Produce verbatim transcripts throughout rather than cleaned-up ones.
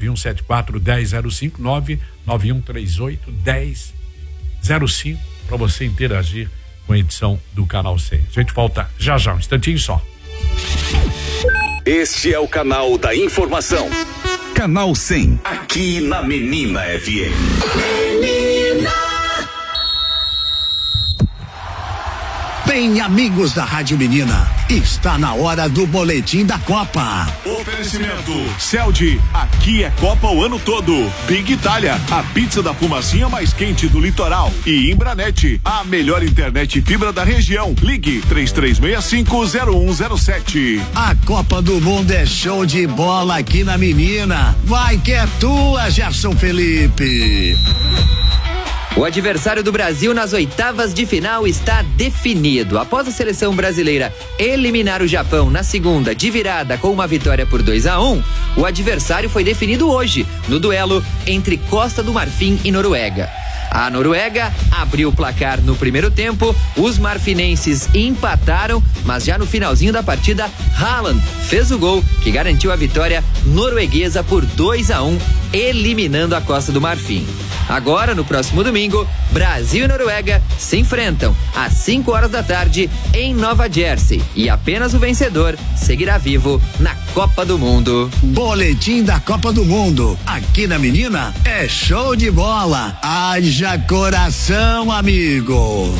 nove um sete quatro, um zero zero cinco, nove nove um três oito, um zero zero cinco, para você interagir com a edição do Canal cem. A gente volta já já, um instantinho só. Este é o canal da informação. Canal cem, aqui na Menina F M. Menina. Bem, amigos da Rádio Menina, está na hora do boletim da Copa. Oferecimento Celdi, aqui é Copa o ano todo. Big Itália, a pizza da fumacinha mais quente do litoral. E Imbranet, a melhor internet fibra da região. Ligue três três seis cinco, zero um zero sete. A Copa do Mundo é show de bola aqui na Menina. Vai que é tua, Gerson Felipe. O adversário do Brasil nas oitavas de final está definido. Após a seleção brasileira eliminar o Japão na segunda de virada com uma vitória por dois a um, o adversário foi definido hoje no duelo entre Costa do Marfim e Noruega. A Noruega abriu o placar no primeiro tempo, os marfinenses empataram, mas já no finalzinho da partida, Haaland fez o gol que garantiu a vitória norueguesa por dois a um, eliminando a Costa do Marfim. Agora, no próximo domingo, Brasil e Noruega se enfrentam às cinco horas da tarde em Nova Jersey e apenas o vencedor seguirá vivo na Copa do Mundo. Boletim da Copa do Mundo, aqui na Menina, é show de bola. Haja coração, amigo.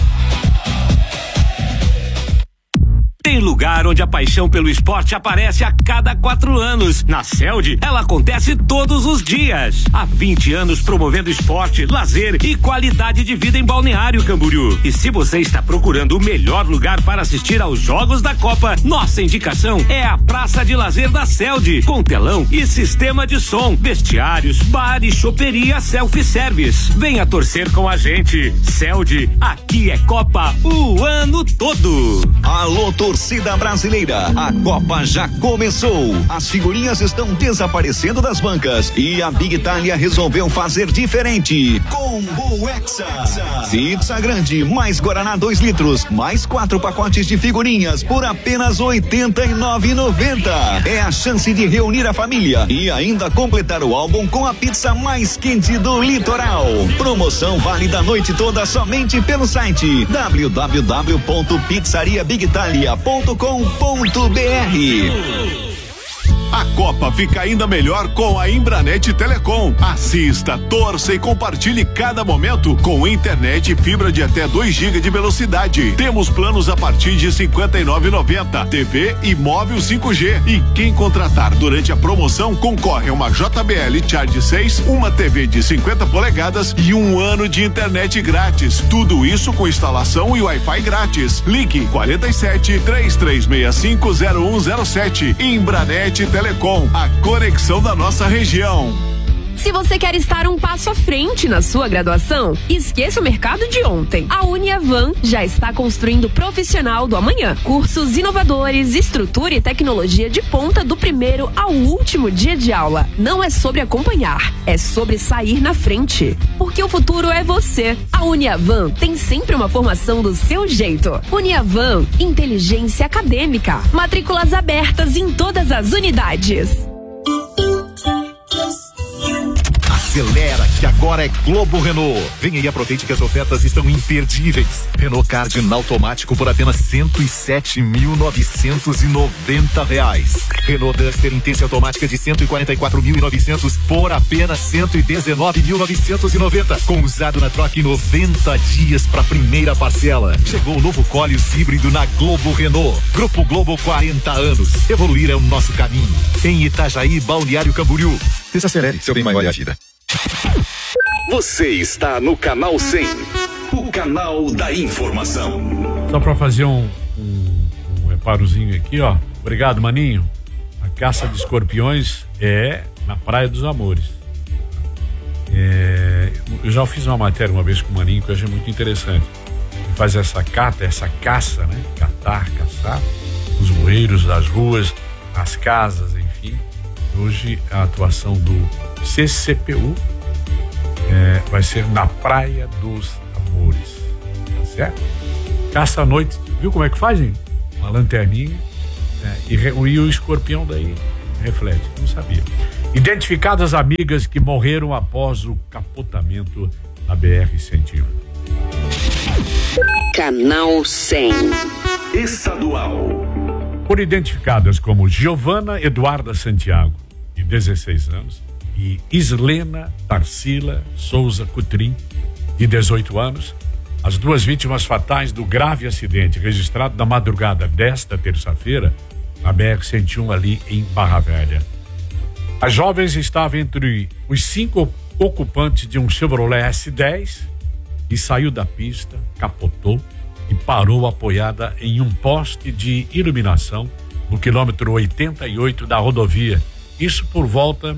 Tem lugar onde a paixão pelo esporte aparece a cada quatro anos. Na Celdi, ela acontece todos os dias. Há vinte anos promovendo esporte, lazer e qualidade de vida em Balneário Camboriú. E se você está procurando o melhor lugar para assistir aos Jogos da Copa, nossa indicação é a Praça de Lazer da Celdi, com telão e sistema de som, vestiários, bar e choperia self-service. Venha torcer com a gente. Celdi, aqui é Copa o ano todo. Alô, torcida brasileira, a Copa já começou. As figurinhas estão desaparecendo das bancas e a Big Itália resolveu fazer diferente. Combo Hexa. Pizza grande, mais Guaraná dois litros, mais quatro pacotes de figurinhas por apenas oitenta e nove reais e noventa centavos. É a chance de reunir a família e ainda completar o álbum com a pizza mais quente do litoral. Promoção válida a noite toda somente pelo site w w w ponto pizzaria big italia ponto com ponto b r. A Copa fica ainda melhor com a Imbranet Telecom. Assista, torça e compartilhe cada momento com internet e fibra de até dois gigas de velocidade. Temos planos a partir de cinquenta e nove reais e noventa centavos, T V e móvel cinco G. E quem contratar durante a promoção concorre a uma J B L Charge seis, uma T V de cinquenta polegadas e um ano de internet grátis. Tudo isso com instalação e Wi-Fi grátis. Ligue quarenta e sete, três três seis cinco, zero um zero sete. Imbranet Telecom, a conexão da nossa região. Se você quer estar um passo à frente na sua graduação, esqueça o mercado de ontem. A Uniavan já está construindo o profissional do amanhã. Cursos inovadores, estrutura e tecnologia de ponta do primeiro ao último dia de aula. Não é sobre acompanhar, é sobre sair na frente. Porque o futuro é você. A Uniavan tem sempre uma formação do seu jeito. Uniavan, inteligência acadêmica. Matrículas abertas em todas as unidades. Acelera que agora é Globo Renault. Venha e aproveite que as ofertas estão imperdíveis. Renault Cardinal automático por apenas cento e sete mil novecentos e noventa reais. Renault Duster Intense automática de cento e quarenta e quatro mil e novecentos por apenas cento e dezenove mil novecentos e noventa. Com usado na troca em noventa dias para primeira parcela. Chegou o novo Koleos híbrido na Globo Renault. Grupo Globo, quarenta anos. Evoluir é o nosso caminho. Em Itajaí, Balneário Camboriú. Desacelere, seu bem maior é a vida. Você está no Canal cem, o canal da informação. Só para fazer um, um, um reparozinho aqui, ó. Obrigado, maninho. A caça de escorpiões é na Praia dos Amores. É, eu já fiz uma matéria uma vez com o maninho que eu achei muito interessante. Ele faz essa cata, essa caça, né? Catar, caçar os bueiros das ruas, as casas, enfim. Hoje a atuação do C C P U é, vai ser na Praia dos Amores, tá certo? Caça à noite, viu como é que fazem? Uma lanterninha é, e, e o escorpião daí reflete, não sabia. Identificadas amigas que morreram após o capotamento da B R cento e um. Canal cem. Estadual. Foram identificadas como Giovana Eduarda Santiago, de dezesseis anos, e Islena Tarsila Souza Cutrim, de dezoito anos, as duas vítimas fatais do grave acidente registrado na madrugada desta terça-feira na B R cento e um ali em Barra Velha. As jovens estavam entre os cinco ocupantes de um Chevrolet S dez e saiu da pista, capotou e parou apoiada em um poste de iluminação no quilômetro oitenta e oito da rodovia. Isso por volta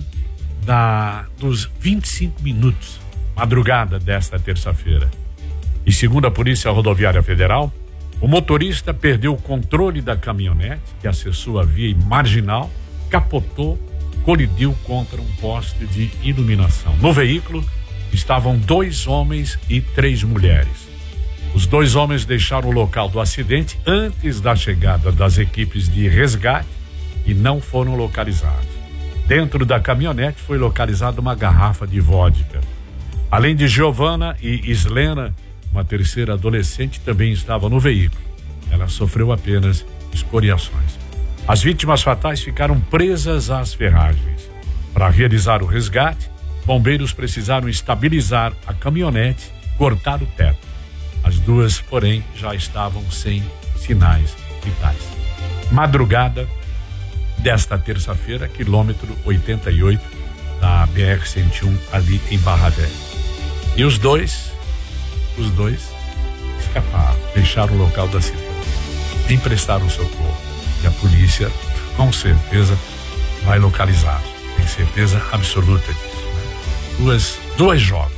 da, dos vinte e cinco minutos, madrugada desta terça-feira. E segundo a Polícia Rodoviária Federal, o motorista perdeu o controle da caminhonete que acessou a via marginal, capotou, colidiu contra um poste de iluminação. No veículo estavam dois homens e três mulheres. Os dois homens deixaram o local do acidente antes da chegada das equipes de resgate e não foram localizados. Dentro da caminhonete foi localizada uma garrafa de vodka. Além de Giovana e Islena, uma terceira adolescente também estava no veículo. Ela sofreu apenas escoriações. As vítimas fatais ficaram presas às ferragens. Para realizar o resgate, bombeiros precisaram estabilizar a caminhonete, cortar o teto. As duas, porém, já estavam sem sinais vitais. Madrugada desta terça-feira, quilômetro oitenta e oito da B R cento e um, ali em Barra Velha. E os dois, os dois escaparam, deixaram o local do acidente, nem prestaram socorro. E a polícia, com certeza, vai localizá-los. Tem certeza absoluta disso, né? Duas, duas jovens.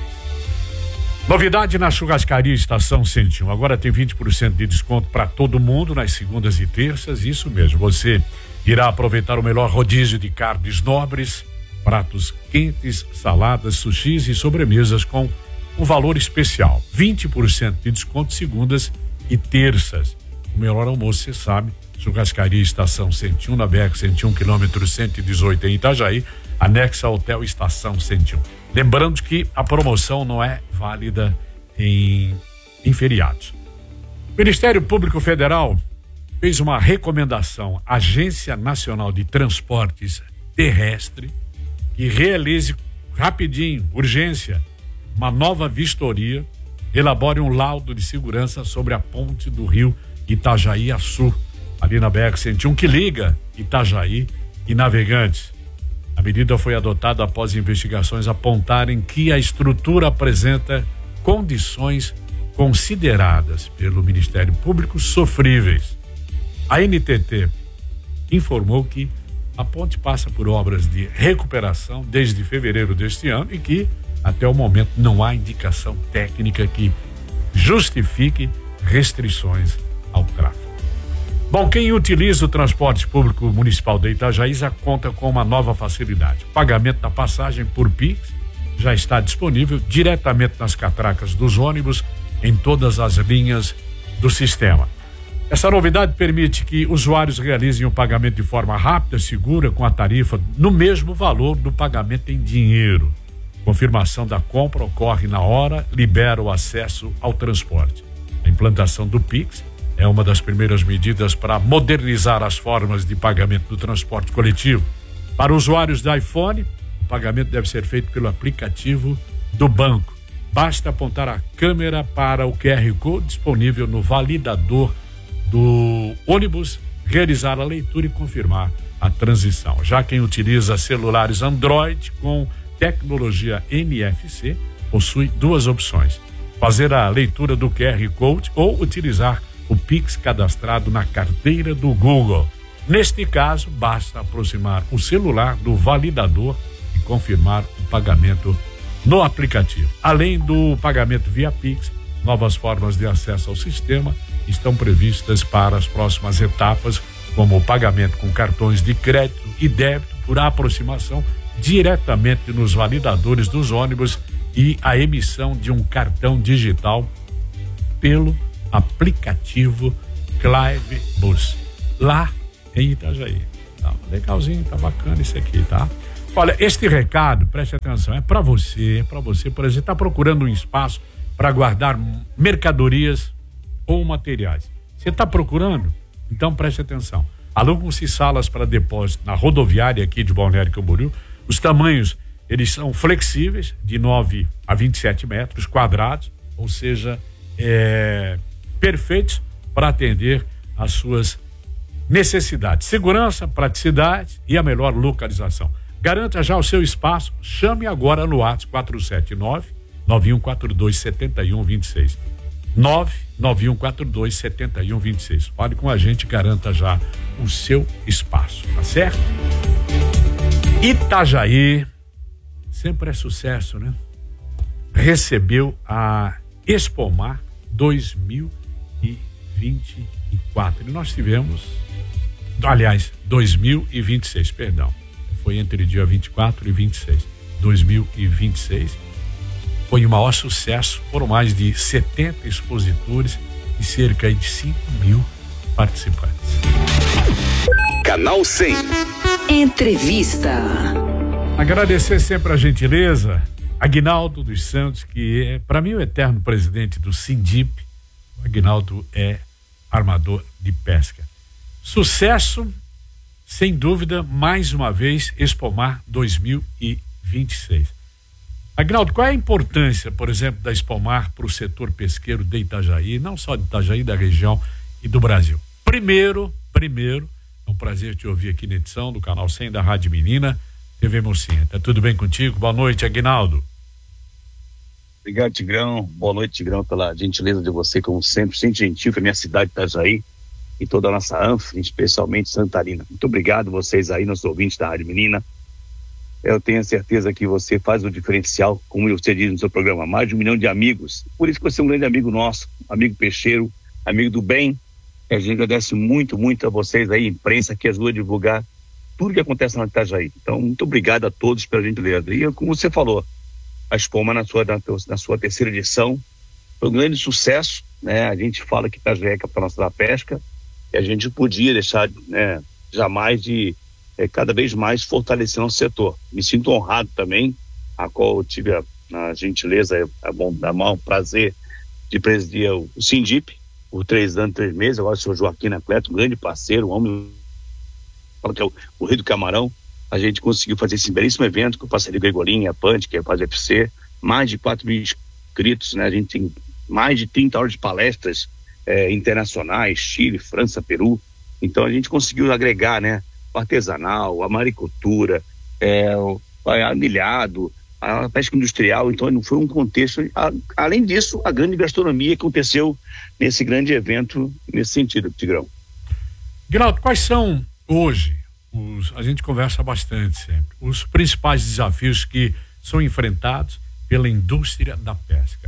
Novidade na churrascaria Estação cento e um. Agora tem vinte por cento de desconto para todo mundo nas segundas e terças. Isso mesmo, você irá aproveitar o melhor rodízio de carnes nobres, pratos quentes, saladas, sushis e sobremesas com um valor especial. vinte por cento de desconto segundas e terças. O melhor almoço, você sabe, churrascaria Estação cento e um, na B R cento e um, quilômetro cento e dezoito em Itajaí, anexa ao Hotel Estação cento e um. Lembrando que a promoção não é válida em, em feriados. O Ministério Público Federal fez uma recomendação à Agência Nacional de Transportes Terrestre que realize rapidinho, urgência, uma nova vistoria, elabore um laudo de segurança sobre a ponte do rio Itajaí-Açu, ali na B R cento e um, que liga Itajaí e Navegantes. A medida foi adotada após investigações apontarem que a estrutura apresenta condições consideradas pelo Ministério Público sofríveis. A N T T informou que a ponte passa por obras de recuperação desde fevereiro deste ano e que, até o momento, não há indicação técnica que justifique restrições ao tráfego. Bom, quem utiliza o transporte público municipal de Itajaí já conta com uma nova facilidade. O pagamento da passagem por Pix já está disponível diretamente nas catracas dos ônibus em todas as linhas do sistema. Essa novidade permite que usuários realizem o pagamento de forma rápida, segura, com a tarifa no mesmo valor do pagamento em dinheiro. Confirmação da compra ocorre na hora, libera o acesso ao transporte. A implantação do Pix é uma das primeiras medidas para modernizar as formas de pagamento do transporte coletivo. Para usuários do iPhone, o pagamento deve ser feito pelo aplicativo do banco. Basta apontar a câmera para o Q R Code disponível no validador do ônibus, realizar a leitura e confirmar a transição. Já quem utiliza celulares Android com tecnologia N F C possui duas opções: fazer a leitura do Q R Code ou utilizar o Pix cadastrado na carteira do Google. Neste caso, basta aproximar o celular do validador e confirmar o pagamento no aplicativo. Além do pagamento via Pix, novas formas de acesso ao sistema estão previstas para as próximas etapas, como o pagamento com cartões de crédito e débito por aproximação diretamente nos validadores dos ônibus e a emissão de um cartão digital pelo aplicativo Clive Bus, lá em Itajaí. Tá legalzinho, tá bacana isso aqui, tá? Olha, este recado, preste atenção, é para você, é para você, por exemplo, está procurando um espaço para guardar mercadorias ou materiais. Você está procurando? Então preste atenção. Alugam-se salas para depósito na rodoviária aqui de Balneário Camboriú. Os tamanhos, eles são flexíveis, de nove a vinte e sete metros quadrados, ou seja, é, perfeitos para atender às suas necessidades. Segurança, praticidade e a melhor localização. Garanta já o seu espaço. Chame agora no WhatsApp quatro sete nove, nove um quatro dois, sete um dois seis. nove nove um quatro dois, sete um dois seis. Fale com a gente, garanta já o seu espaço, tá certo? Itajaí, sempre é sucesso, né? Recebeu a Expomar dois mil e vinte e quatro. E nós tivemos, aliás, dois mil e vinte e seis, perdão. Foi entre dia vinte e quatro e vinte e seis. dois mil e vinte e seis. Foi o maior sucesso, foram mais de setenta expositores e cerca de cinco mil participantes. Canal cem. Entrevista. Agradecer sempre a gentileza, Aguinaldo dos Santos, que é, para mim, o eterno presidente do Sindip. O Aguinaldo é armador de pesca. Sucesso, sem dúvida, mais uma vez, Expomar dois mil e vinte e seis. Aguinaldo, qual é a importância, por exemplo, da Expomar para o setor pesqueiro de Itajaí, não só de Itajaí, da região e do Brasil? Primeiro, primeiro, é um prazer te ouvir aqui na edição do Canal cem da Rádio Menina, T V Mocinha. Tá tudo bem contigo? Boa noite, Aguinaldo. Obrigado, Tigrão. Boa noite, Tigrão, pela gentileza de você, como sempre, sempre gentil com a minha cidade de Itajaí e toda a nossa ANF, especialmente Santarina. Muito obrigado vocês aí, nossos ouvintes da Rádio Menina. Eu tenho certeza que você faz o diferencial, como você diz no seu programa, mais de um milhão de amigos. Por isso que você é um grande amigo nosso, amigo peixeiro, amigo do bem. A gente agradece muito, muito a vocês aí, imprensa, que ajuda a divulgar tudo que acontece na Itajaí. Então, muito obrigado a todos pela gentileza. E como você falou, a Expomar na sua, na, na sua terceira edição foi um grande sucesso, né? A gente fala que Itajaí é a capital da pesca e a gente podia deixar, né, jamais de É, cada vez mais fortalecendo o setor. Me sinto honrado também, a qual eu tive a, a gentileza, a bom, a maior prazer de presidir o, o Sindip por três anos, três meses. Agora o senhor Joaquim Anacleto, um grande parceiro, um homem que é o, o rei do camarão. A gente conseguiu fazer esse belíssimo evento com o parceiro Gregorinho, a Pante, que é faz F C, mais de quatro mil inscritos, né? A gente tem mais de trinta horas de palestras é, internacionais, Chile, França, Peru. Então a gente conseguiu agregar, né, o artesanal, a maricultura, é, o milhado, a pesca industrial. Então não foi um contexto, a, além disso, a grande gastronomia que aconteceu nesse grande evento, nesse sentido, Tigrão. Aguinaldo, quais são hoje, os, a gente conversa bastante sempre, os principais desafios que são enfrentados pela indústria da pesca?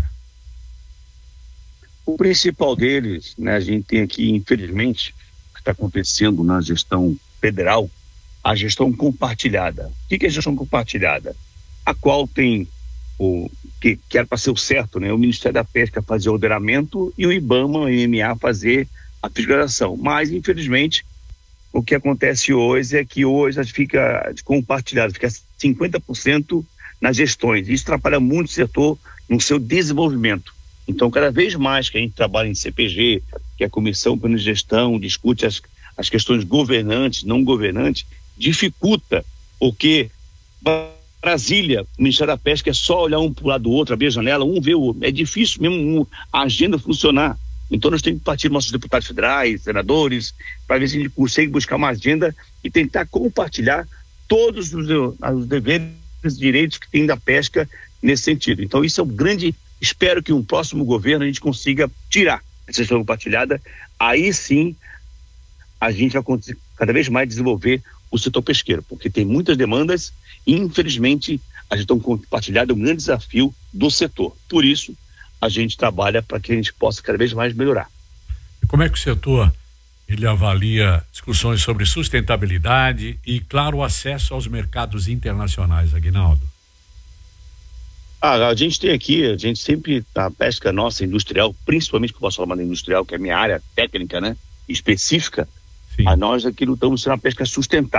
O principal deles, né, a gente tem aqui, infelizmente, o que está acontecendo na gestão federal, a gestão compartilhada. O que é a gestão compartilhada? A qual tem o que, que era para ser o certo, né? O Ministério da Pesca fazer o ordenamento e o IBAMA, o I M A, fazer a fiscalização. Mas, infelizmente, o que acontece hoje é que hoje fica compartilhado, fica cinquenta por cento nas gestões. Isso atrapalha muito o setor no seu desenvolvimento. Então, cada vez mais que a gente trabalha em C P G, que é a Comissão de Gestão discute as as questões governantes, não governantes, dificulta, porque Brasília, o Ministério da Pesca é só olhar um para o lado do outro, abrir a janela, um vê o outro. É difícil mesmo um, a agenda funcionar. Então nós temos que partir dos nossos deputados federais, senadores, para ver se a gente consegue buscar uma agenda e tentar compartilhar todos os, os deveres e direitos que tem da pesca nesse sentido. Então isso é um grande, espero que um próximo governo a gente consiga tirar essa gestão compartilhada, aí sim a gente vai cada vez mais desenvolver o setor pesqueiro, porque tem muitas demandas e, infelizmente, a gestão compartilhada é um grande desafio do setor. Por isso, a gente trabalha para que a gente possa cada vez mais melhorar. E como é que o setor ele avalia discussões sobre sustentabilidade e, claro, o acesso aos mercados internacionais, Aguinaldo? Ah, a gente tem aqui, a gente sempre, a pesca nossa industrial, principalmente que eu posso falar da industrial, que é a minha área técnica, né, específica, Sim. a nós aqui lutamos por uma pesca sustentável.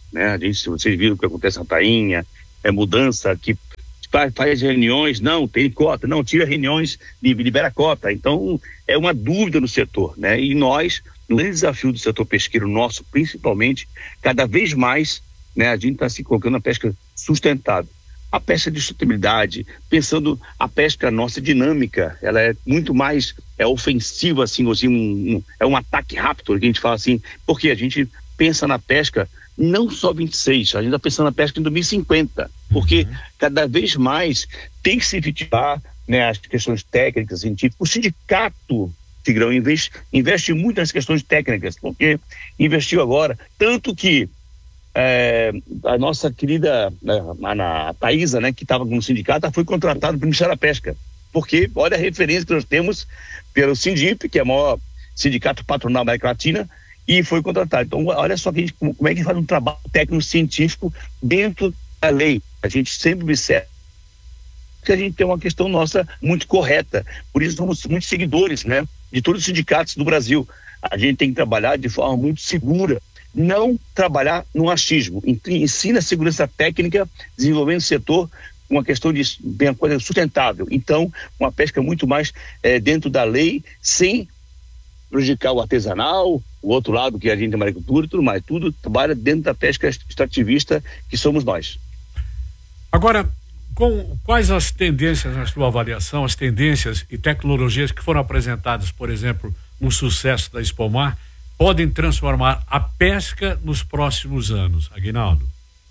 né? A gente, vocês viram o que acontece na Tainha, é mudança que faz, faz reuniões, não, tem cota, não, tira reuniões, libera cota. Então, é uma dúvida no setor, né? E nós, no grande desafio do setor pesqueiro nosso, principalmente, cada vez mais, né, a gente está se colocando na pesca sustentável. A pesca de sustentabilidade, pensando a pesca nossa dinâmica, ela é muito mais é ofensiva, assim, assim um, um, é um ataque rápido, que a gente fala assim, porque a gente pensa na pesca não só vinte e seis, a gente está pensando na pesca em dois mil e cinquenta, porque uhum. cada vez mais tem que se efetivar, né, as questões técnicas, científicas. O sindicato, Tigrão, investe, investe muito nas questões técnicas, porque investiu agora, tanto que É, a nossa querida a, a Thaisa, né, que estava no sindicato, ela foi contratada para o Ministério da Pesca, porque olha a referência que nós temos pelo Sindip, que é o maior sindicato patronal da América Latina, e foi contratado. Então olha só que a gente, como é que faz um trabalho técnico-científico dentro da lei. A gente sempre observa que a gente tem uma questão nossa muito correta, por isso somos muitos seguidores, né, de todos os sindicatos do Brasil. A gente tem que trabalhar de forma muito segura, não trabalhar no achismo, ensina a segurança técnica, desenvolvendo o setor uma questão de uma coisa sustentável. Então, uma pesca muito mais é, dentro da lei, sem prejudicar o artesanal, o outro lado que a gente tem a agricultura e tudo mais, tudo trabalha dentro da pesca extrativista que somos nós. Agora, com quais as tendências na sua avaliação, as tendências e tecnologias que foram apresentadas, por exemplo, no sucesso da Expomar, podem transformar a pesca nos próximos anos, Aguinaldo?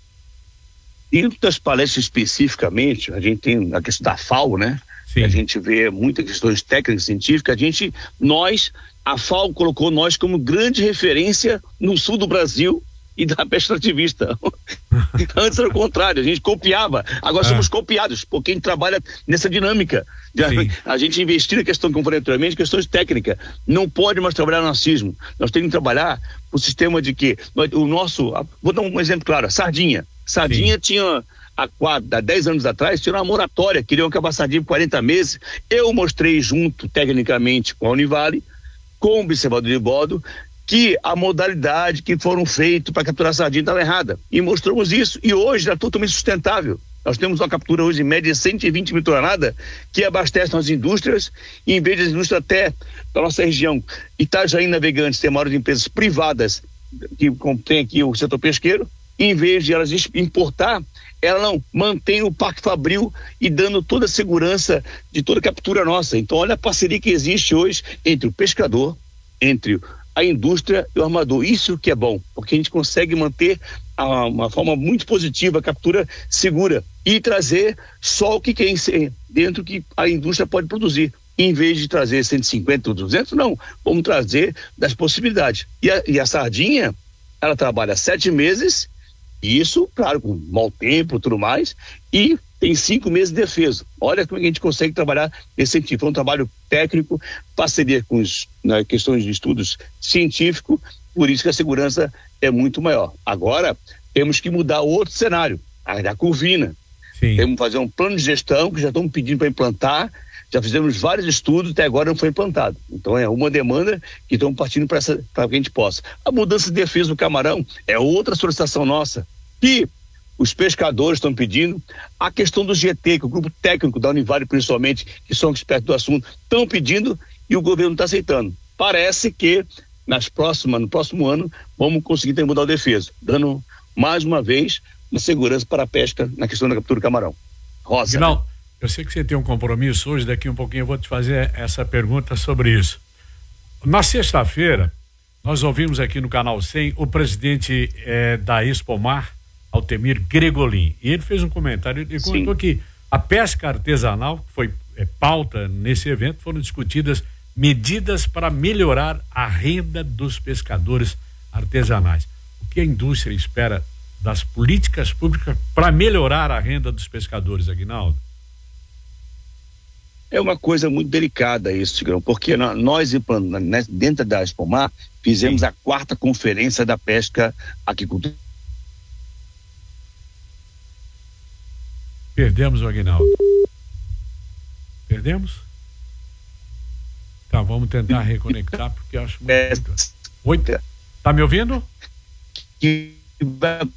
Dentro das palestras especificamente, a gente tem a questão da F A O, né? Sim. A gente vê muitas questões técnicas, científicas. A gente, nós, a F A O colocou nós como grande referência no sul do Brasil e da pesca extrativista. Antes era o contrário, a gente copiava, agora ah. somos copiados, porque a gente trabalha nessa dinâmica. De a, a gente investir na questão, como falei anteriormente, questões técnicas. Não pode mais trabalhar no racismo. Nós temos que trabalhar o sistema de que o nosso. Vou dar um exemplo claro: a sardinha. Sardinha Sim. tinha. Há, quatro, há dez anos atrás, tinha uma moratória, queriam acabar a sardinha por quarenta meses. Eu mostrei junto, tecnicamente, com a Univale, com o observador de bordo, que a modalidade que foram feitos para capturar sardinha estava errada. E mostramos isso. E hoje está totalmente sustentável. Nós temos uma captura hoje em média de cento e vinte mil toneladas que abastece nossas indústrias, e em vez das indústrias até da nossa região, Itajaí Navegantes, tem maiores empresas privadas que contém aqui o setor pesqueiro, e em vez de elas importar, ela não mantém o Parque Fabril e dando toda a segurança de toda a captura nossa. Então olha a parceria que existe hoje entre o pescador, entre a indústria e o armador. Isso que é bom, porque a gente consegue manter a, uma forma muito positiva a captura segura e trazer só o que quer dentro que a indústria pode produzir. Em vez de trazer cento e cinquenta ou duzentos, não, vamos trazer das possibilidades. E a, e a sardinha, ela trabalha sete meses, isso, claro, com mau tempo e tudo mais, e tem cinco meses de defesa. Olha como a gente consegue trabalhar nesse sentido. É um trabalho técnico, parceria com os, né, questões de estudos científicos, por isso que a segurança é muito maior. Agora, temos que mudar outro cenário, a da curvina. Sim. Temos que fazer um plano de gestão, que já estamos pedindo para implantar, já fizemos vários estudos, até agora não foi implantado. Então é uma demanda que estamos partindo para que a gente possa. A mudança de defesa do camarão é outra solicitação nossa, que os pescadores estão pedindo. A questão do G T, que o grupo técnico da Univale, principalmente, que são expertos do assunto, estão pedindo e o governo está aceitando. Parece que nas próximas, no próximo ano vamos conseguir ter mudar a defesa, dando mais uma vez uma segurança para a pesca na questão da captura do camarão. Rosa. Não, né? Eu sei que você tem um compromisso hoje, daqui um pouquinho eu vou te fazer essa pergunta sobre isso. Na sexta-feira, nós ouvimos aqui no Canal cem o presidente eh, da Expomar, Altemir Gregolin, e ele fez um comentário, ele comentou Sim. que a pesca artesanal, que foi é, pauta nesse evento, foram discutidas medidas para melhorar a renda dos pescadores artesanais. O que a indústria espera das políticas públicas para melhorar a renda dos pescadores, Aguinaldo? É uma coisa muito delicada isso, Tigrão, porque nós, dentro da Expomar, fizemos Sim. a quarta conferência da pesca aquicultura. Perdemos o Aguinaldo. Perdemos? Tá, vamos tentar reconectar, porque eu acho muito... Oi? Tá me ouvindo? Que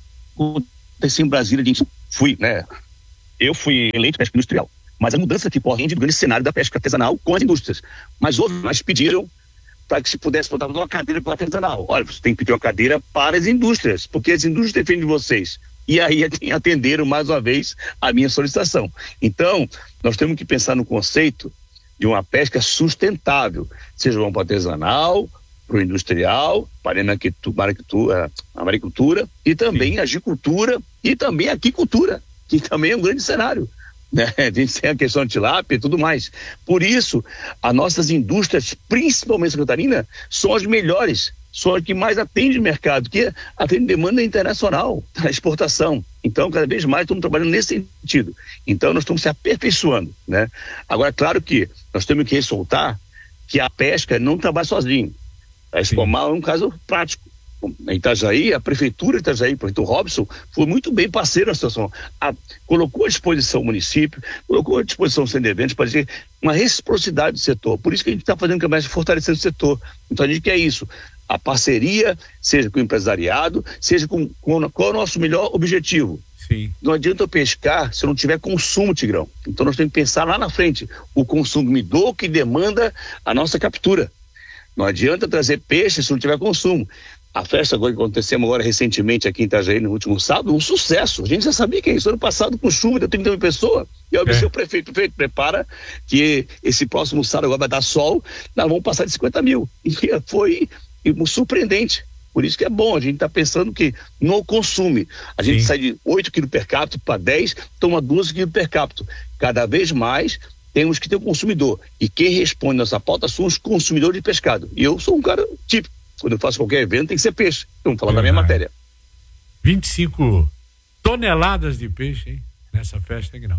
aconteceu em Brasília, a gente fui, né? Eu fui eleito pesca industrial, mas a mudança que corre é nesse cenário da pesca artesanal com as indústrias. Mas houve, mas pediram para que se pudesse botar uma cadeira para o artesanal. Olha, você tem que pedir uma cadeira para as indústrias, porque as indústrias defendem vocês. E aí atenderam mais uma vez a minha solicitação. Então, nós temos que pensar no conceito de uma pesca sustentável, seja para o artesanal, para o industrial, para a maricultura, a maricultura e também a agicultura e também a aquicultura, que também é um grande cenário. Né? A gente tem a questão de tilápia e tudo mais. Por isso, as nossas indústrias, principalmente em Santa Catarina, são as melhores, são as que mais atendem o mercado, que atendem demanda internacional, a exportação. Então, cada vez mais estamos trabalhando nesse sentido. Então, nós estamos se aperfeiçoando, né? Agora, claro que nós temos que ressaltar que a pesca não trabalha sozinho. A Espomar é um caso prático. Em Itajaí, a prefeitura de Itajaí, o prefeito Robson, foi muito bem parceiro na situação. A, colocou à disposição o município, colocou à disposição o Centro de Eventos para dizer uma reciprocidade do setor. Por isso que a gente está fazendo campanha fortalecendo o setor. Então a gente quer isso. A parceria, seja com o empresariado, seja com, com qual é o nosso melhor objetivo. Sim. Não adianta eu pescar se eu não tiver consumo, Tigrão. Então nós temos que pensar lá na frente. O consumidor que demanda a nossa captura. Não adianta trazer peixe se não tiver consumo. A festa agora que aconteceu agora recentemente aqui em Itajaí, no último sábado, um sucesso. A gente já sabia que é isso. Ano passado, com chuva, deu trinta mil pessoas. E eu avisei o prefeito, o prefeito, prepara que esse próximo sábado agora vai dar sol, nós vamos passar de cinquenta mil. E foi surpreendente. Por isso que é bom, a gente está pensando que no consumo. A gente Sim. sai de oito quilos per capita para dez, toma doze quilos per capita. Cada vez mais temos que ter o consumidor. E quem responde nessa pauta são os consumidores de pescado. E eu sou um cara típico. Quando eu faço qualquer evento, tem que ser peixe. Vamos falar é da minha matéria. vinte e cinco toneladas de peixe, hein? Nessa festa, hein, não?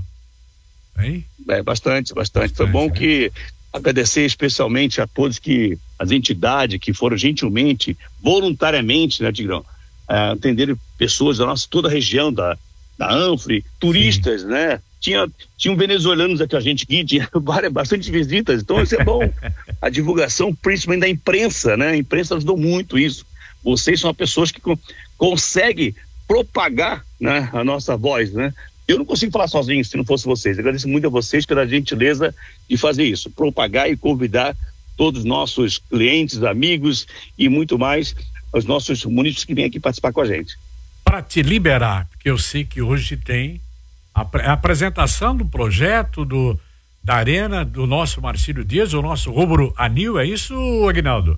Hein? É, bastante, bastante. bastante Foi bom é. que agradecer especialmente a todos que, as entidades que foram gentilmente, voluntariamente, né, Tigrão, é, atenderam pessoas da nossa, toda a região, da, da Anfre, turistas, Sim. né? Tinha, tinham venezuelanos aqui, a gente aqui, tinha várias, bastante visitas, então isso é bom. A divulgação, principalmente da imprensa, né? A imprensa ajudou muito isso. Vocês são pessoas que co- conseguem propagar, né, a nossa voz, né? Eu não consigo falar sozinho se não fosse vocês. Agradeço muito a vocês pela gentileza de fazer isso, propagar e convidar todos os nossos clientes, amigos e muito mais, os nossos munícipes que vêm aqui participar com a gente. Para te liberar, porque eu sei que hoje tem a, a apresentação do projeto do, da Arena do nosso Marcílio Dias, o nosso rubro anil, é isso, Aguinaldo?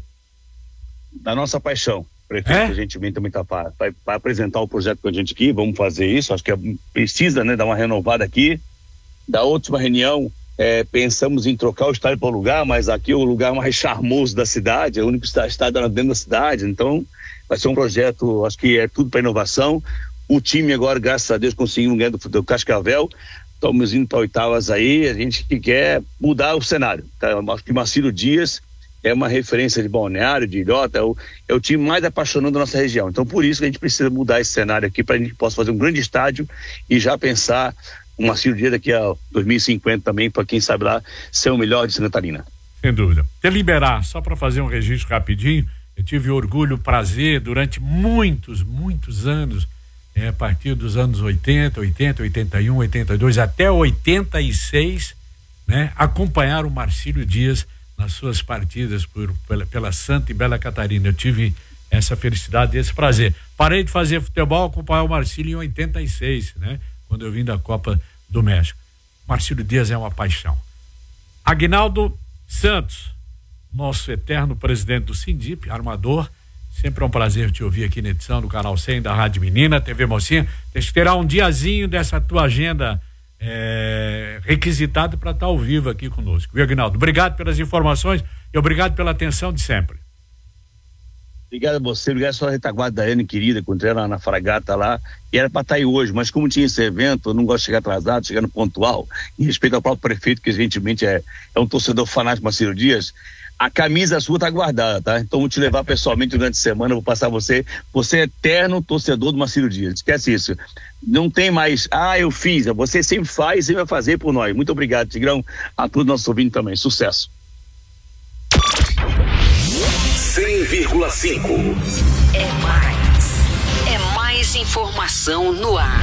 Da nossa paixão. O prefeito é? gentilmente também está para apresentar o projeto com a gente aqui, vamos fazer isso, acho que é, precisa, né, dar uma renovada aqui. Da última reunião, é, pensamos em trocar o estádio para o lugar, mas aqui é o lugar mais charmoso da cidade, é o único estádio dentro da cidade, então vai ser um projeto, acho que é tudo para inovação. O time agora, graças a Deus, conseguimos ganhar do, do Cascavel, estamos indo para oitavas aí, a gente quer mudar o cenário, tá? Acho que Marcílio Dias é uma referência de Balneário, de Ilhota, é o, é o time mais apaixonante da nossa região, então por isso que a gente precisa mudar esse cenário aqui, para a gente possa fazer um grande estádio e já pensar uma Marcílio Dias daqui a dois mil e cinquenta também, para quem sabe lá, ser o melhor de Santa Catarina. Sem dúvida. Te liberar, só para fazer um registro rapidinho, eu tive orgulho, prazer, durante muitos, muitos anos, é, a partir dos anos oitenta, oitenta, oitenta e um, oitenta e dois até oitenta e seis, né, acompanhar o Marcílio Dias nas suas partidas por, pela, pela Santa e Bela Catarina. Eu tive essa felicidade, esse prazer. Parei de fazer futebol, acompanhar o Marcílio em oitenta e seis, né, quando eu vim da Copa do México. Marcílio Dias é uma paixão. Aguinaldo Santos, nosso eterno presidente do Sindip, armador, sempre é um prazer te ouvir aqui na edição do Canal cem da Rádio Menina, T V Mocinha. Deixa eu tirar um diazinho dessa tua agenda é, requisitada para estar ao vivo aqui conosco. Viu, Aguinaldo? Obrigado pelas informações e obrigado pela atenção de sempre. Obrigado a você, obrigado a sua retaguarda da Ana, querida, quando era na fragata lá, e era para estar aí hoje, mas como tinha esse evento, eu não gosto de chegar atrasado, chegar no pontual, em respeito ao próprio prefeito, que evidentemente é, é um torcedor fanático, Marcílio Dias. A camisa sua tá guardada, tá? Então vou te levar pessoalmente durante a semana, vou passar você, você é eterno torcedor do Marcílio Dias, esquece isso, não tem mais, ah, eu fiz, você sempre faz, sempre vai fazer por nós. Muito obrigado, Tigrão, a todos nossos ouvintes também, sucesso. cem vírgula cinco É mais, é mais Informação no ar.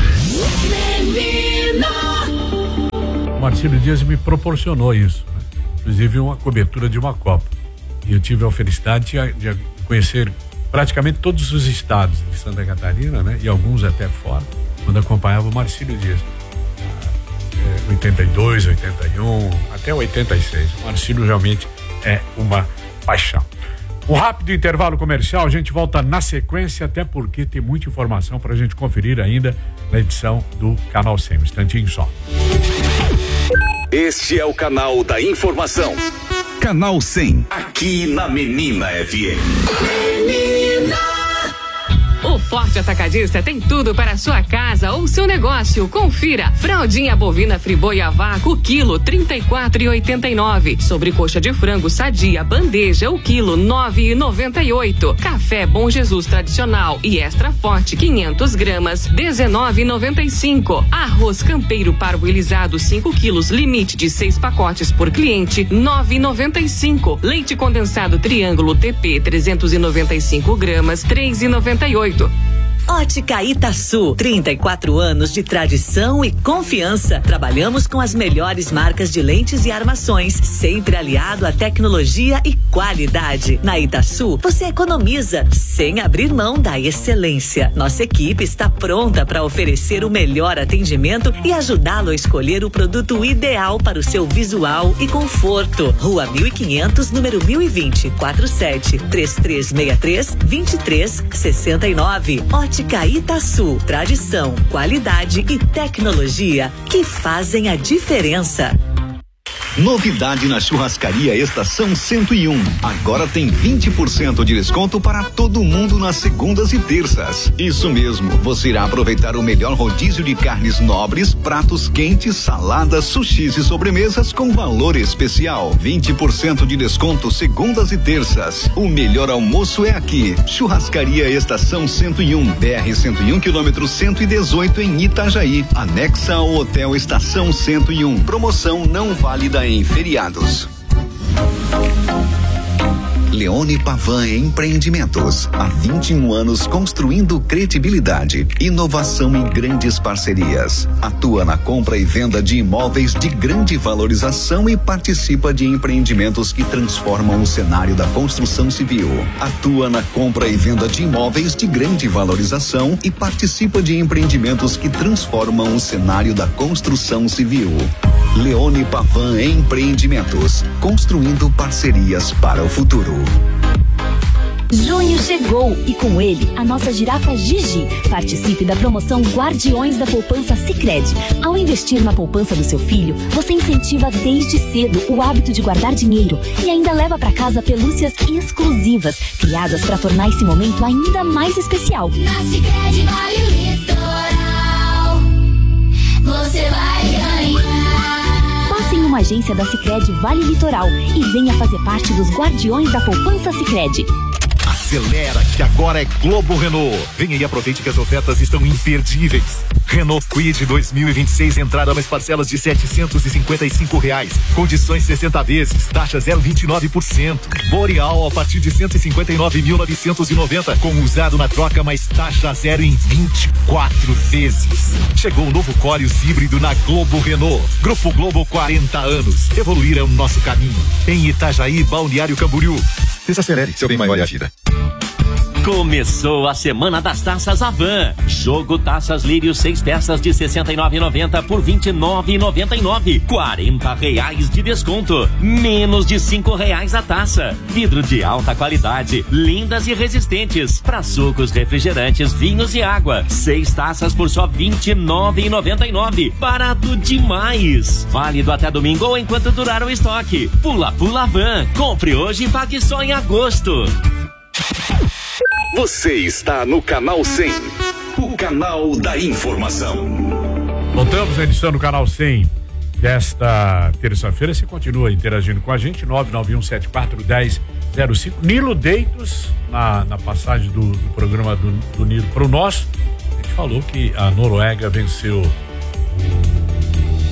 O Marcílio Dias me proporcionou isso, né? Inclusive uma cobertura de uma Copa. E eu tive a felicidade de, de conhecer praticamente todos os estados de Santa Catarina, né? E alguns até fora, quando acompanhava o Marcílio Dias. É, oitenta e dois, oitenta e um, até oitenta e seis. O Marcílio realmente é uma paixão. Um rápido intervalo comercial, a gente volta na sequência, até porque tem muita informação pra gente conferir ainda na edição do Canal cem. Um instantinho só. Este é o canal da informação. Canal cem, aqui na Menina F M. Menina! O Forte Atacadista tem tudo para a sua casa ou seu negócio. Confira. Fraldinha bovina Friboi a vácuo, quilo trinta e quatro reais e oitenta e nove. Sobrecoxa de frango sadia bandeja, o quilo nove reais e noventa e oito. Café Bom Jesus tradicional e extra forte quinhentas gramas, dezenove reais e noventa e cinco. Arroz campeiro parboilizado cinco quilos, limite de seis pacotes por cliente, nove reais e noventa e cinco. Leite condensado Triângulo T P trezentos e noventa e cinco gramas, três reais e noventa e oito. Ótica Itaçu, trinta e quatro anos de tradição e confiança. Trabalhamos com as melhores marcas de lentes e armações, sempre aliado à tecnologia e qualidade. Na Itaçu, você economiza sem abrir mão da excelência. Nossa equipe está pronta para oferecer o melhor atendimento e ajudá-lo a escolher o produto ideal para o seu visual e conforto. Rua mil e quinhentos, número mil e vinte, quarenta e sete, trinta e três sessenta e três, vinte e três sessenta e nove. Ótica Itaçu, tradição, qualidade e tecnologia que fazem a diferença. Novidade na Churrascaria Estação cento e um. Agora tem vinte por cento de desconto para todo mundo nas segundas e terças. Isso mesmo, você irá aproveitar o melhor rodízio de carnes nobres, pratos quentes, saladas, sushis e sobremesas com valor especial. vinte por cento de desconto segundas e terças. O melhor almoço é aqui. Churrascaria Estação cento e um, B R cento e um, quilômetro cento e dezoito em Itajaí. Anexa ao Hotel Estação cento e um. Promoção não válida em feriados. Leone Pavan Empreendimentos. Há vinte e um anos construindo credibilidade, inovação e grandes parcerias. Atua na compra e venda de imóveis de grande valorização e participa de empreendimentos que transformam o cenário da construção civil. Atua na compra e venda de imóveis de grande valorização e participa de empreendimentos que transformam o cenário da construção civil. Leone Pavan Empreendimentos, construindo parcerias para o futuro. Junho chegou e com ele a nossa girafa Gigi. Participe da promoção Guardiões da Poupança Sicredi. Ao investir na poupança do seu filho, você incentiva desde cedo o hábito de guardar dinheiro e ainda leva para casa pelúcias exclusivas, criadas para tornar esse momento ainda mais especial. Na Sicredi Vale Litoral, você vai ganhar. Passe em uma agência da Sicredi Vale Litoral e venha fazer parte dos Guardiões da Poupança Sicredi. Acelera que agora é Globo Renault. Venha e aproveite que as ofertas estão imperdíveis. Renault Kwid dois mil e vinte e seis, entrada mais parcelas de setecentos e cinquenta e cinco reais. Condições sessenta vezes, taxa zero vírgula vinte e nove por cento. Boreal a partir de cento e cinquenta e nove mil novecentos e noventa, com usado na troca mais taxa zero em vinte e quatro vezes. Chegou o novo Corius híbrido na Globo Renault. Grupo Globo, quarenta anos. Evoluir é o nosso caminho. Em Itajaí, Balneário Camboriú. Desacelere, seu bem maior é a vida. Começou a semana das taças Avan. Jogo Taças Lírio, seis peças de sessenta e nove reais e noventa centavos por vinte e nove reais e noventa e nove centavos. quarenta reais de desconto. Menos de cinco reais a taça. Vidro de alta qualidade, lindas e resistentes. Para sucos, refrigerantes, vinhos e água. Seis taças por só vinte e nove reais e noventa e nove centavos. Barato demais. Válido até domingo ou enquanto durar o estoque. Pula Pula Avan. Compre hoje e pague só em agosto. Você está no Canal cem, o canal da informação. Voltamos à edição do Canal cem desta terça-feira. Você continua interagindo com a gente, nove nove um sete quatro um zero zero cinco. Nilo Deitos, na, na passagem do, do programa do, do Nilo para o nosso, a gente falou que a Noruega venceu o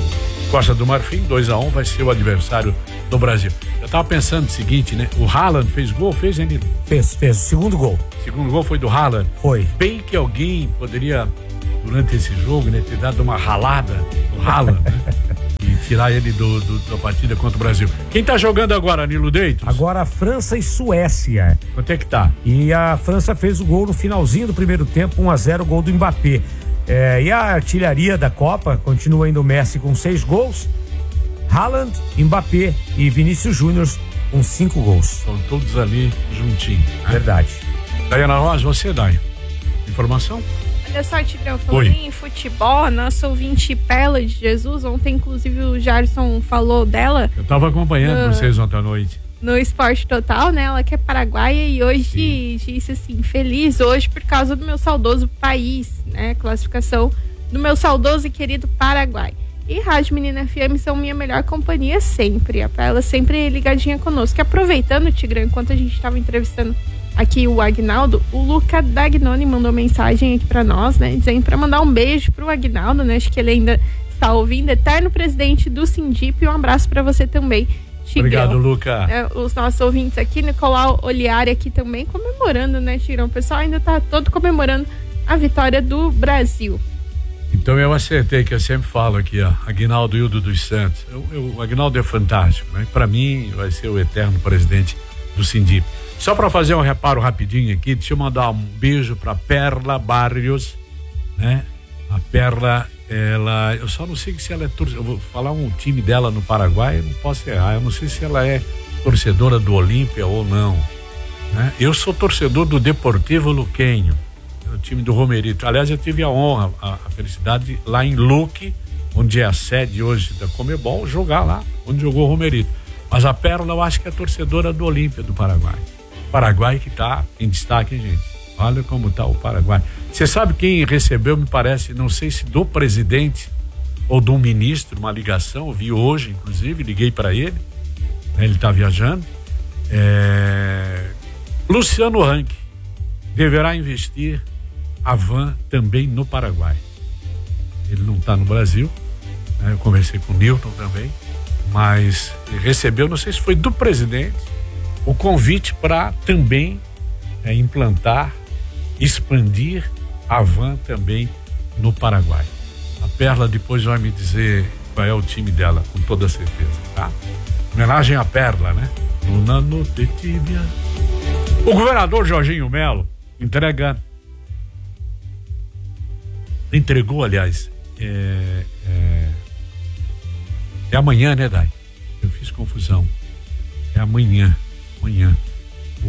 Costa do Marfim, dois a um, vai ser o adversário do Brasil. Eu tava pensando o seguinte, né? O Haaland fez gol, fez, hein, Nilo? Fez, fez. Segundo gol. Segundo gol foi do Haaland. Foi. Bem que alguém poderia, durante esse jogo, né, ter dado uma ralada no Haaland, né? E tirar ele do, do, da partida contra o Brasil. Quem tá jogando agora, Nilo Deitos? Agora França e Suécia. Quanto é que tá? E a França fez o gol no finalzinho do primeiro tempo, um a zero, gol do Mbappé. É, e a artilharia da Copa continua indo o Messi com seis gols, Haaland, Mbappé e Vinícius Júnior com cinco gols. Estão todos ali juntinhos. Né? Verdade. Daiana Rosa, você, Dai. Informação? Olha só, Tigrão, falando em futebol, a nossa ouvinte Pela de Jesus, ontem inclusive o Jarson falou dela. Eu tava acompanhando no, vocês ontem à noite. No Esporte Total, né? Ela que é paraguaia e hoje Sim. disse assim, feliz hoje por causa do meu saudoso país, né? Classificação do meu saudoso e querido Paraguai. E Rádio Menina F M são minha melhor companhia sempre. A Pela sempre ligadinha conosco. E aproveitando, Tigrão, enquanto a gente estava entrevistando aqui o Agnaldo, o Luca Dagnoni mandou mensagem aqui pra nós, né? Dizendo pra mandar um beijo pro Agnaldo, né? Acho que ele ainda está ouvindo. Eterno presidente do Sindip, e um abraço pra você também, Tigrão. Obrigado, Luca. É, os nossos ouvintes aqui, Nicolau Oliari aqui também comemorando, né, Tigrão? O pessoal ainda tá todo comemorando a vitória do Brasil. Então eu acertei, que eu sempre falo aqui, ó, Aguinaldo Hildo dos Santos. Eu, eu, o Aguinaldo é fantástico, né? Pra mim vai ser o eterno presidente do Sindip. Só para fazer um reparo rapidinho aqui, deixa eu mandar um beijo para Perla Barrios, né? A Perla, ela, eu só não sei se ela é torcedora, eu vou falar um time dela no Paraguai, eu não posso errar, eu não sei se ela é torcedora do Olímpia ou não, né? Eu sou torcedor do Deportivo Luquenho, o time do Romerito. Aliás, eu tive a honra, a, a felicidade lá em Luque, onde é a sede hoje da Comebol, jogar lá, onde jogou o Romerito. Mas a Perla, eu acho que é torcedora do Olímpia do Paraguai. Paraguai que tá em destaque, hein, gente? Olha como tá o Paraguai. Você sabe quem recebeu, me parece, não sei se do presidente ou do ministro, uma ligação, eu vi hoje, inclusive, liguei para ele, né, ele tá viajando. É... Luciano Rank deverá investir a van também no Paraguai. Ele não tá no Brasil, né? Eu conversei com o Newton também, mas ele recebeu, não sei se foi do presidente, o convite para também é, implantar, expandir a van também no Paraguai. A Perla depois vai me dizer qual é o time dela, com toda certeza, tá? Homenagem à Perla, né? No Nano de Tíbia. O governador Jorginho Melo entrega, entregou, aliás, é, é, é amanhã, né, Dai? Eu fiz confusão. É amanhã. Amanhã, o,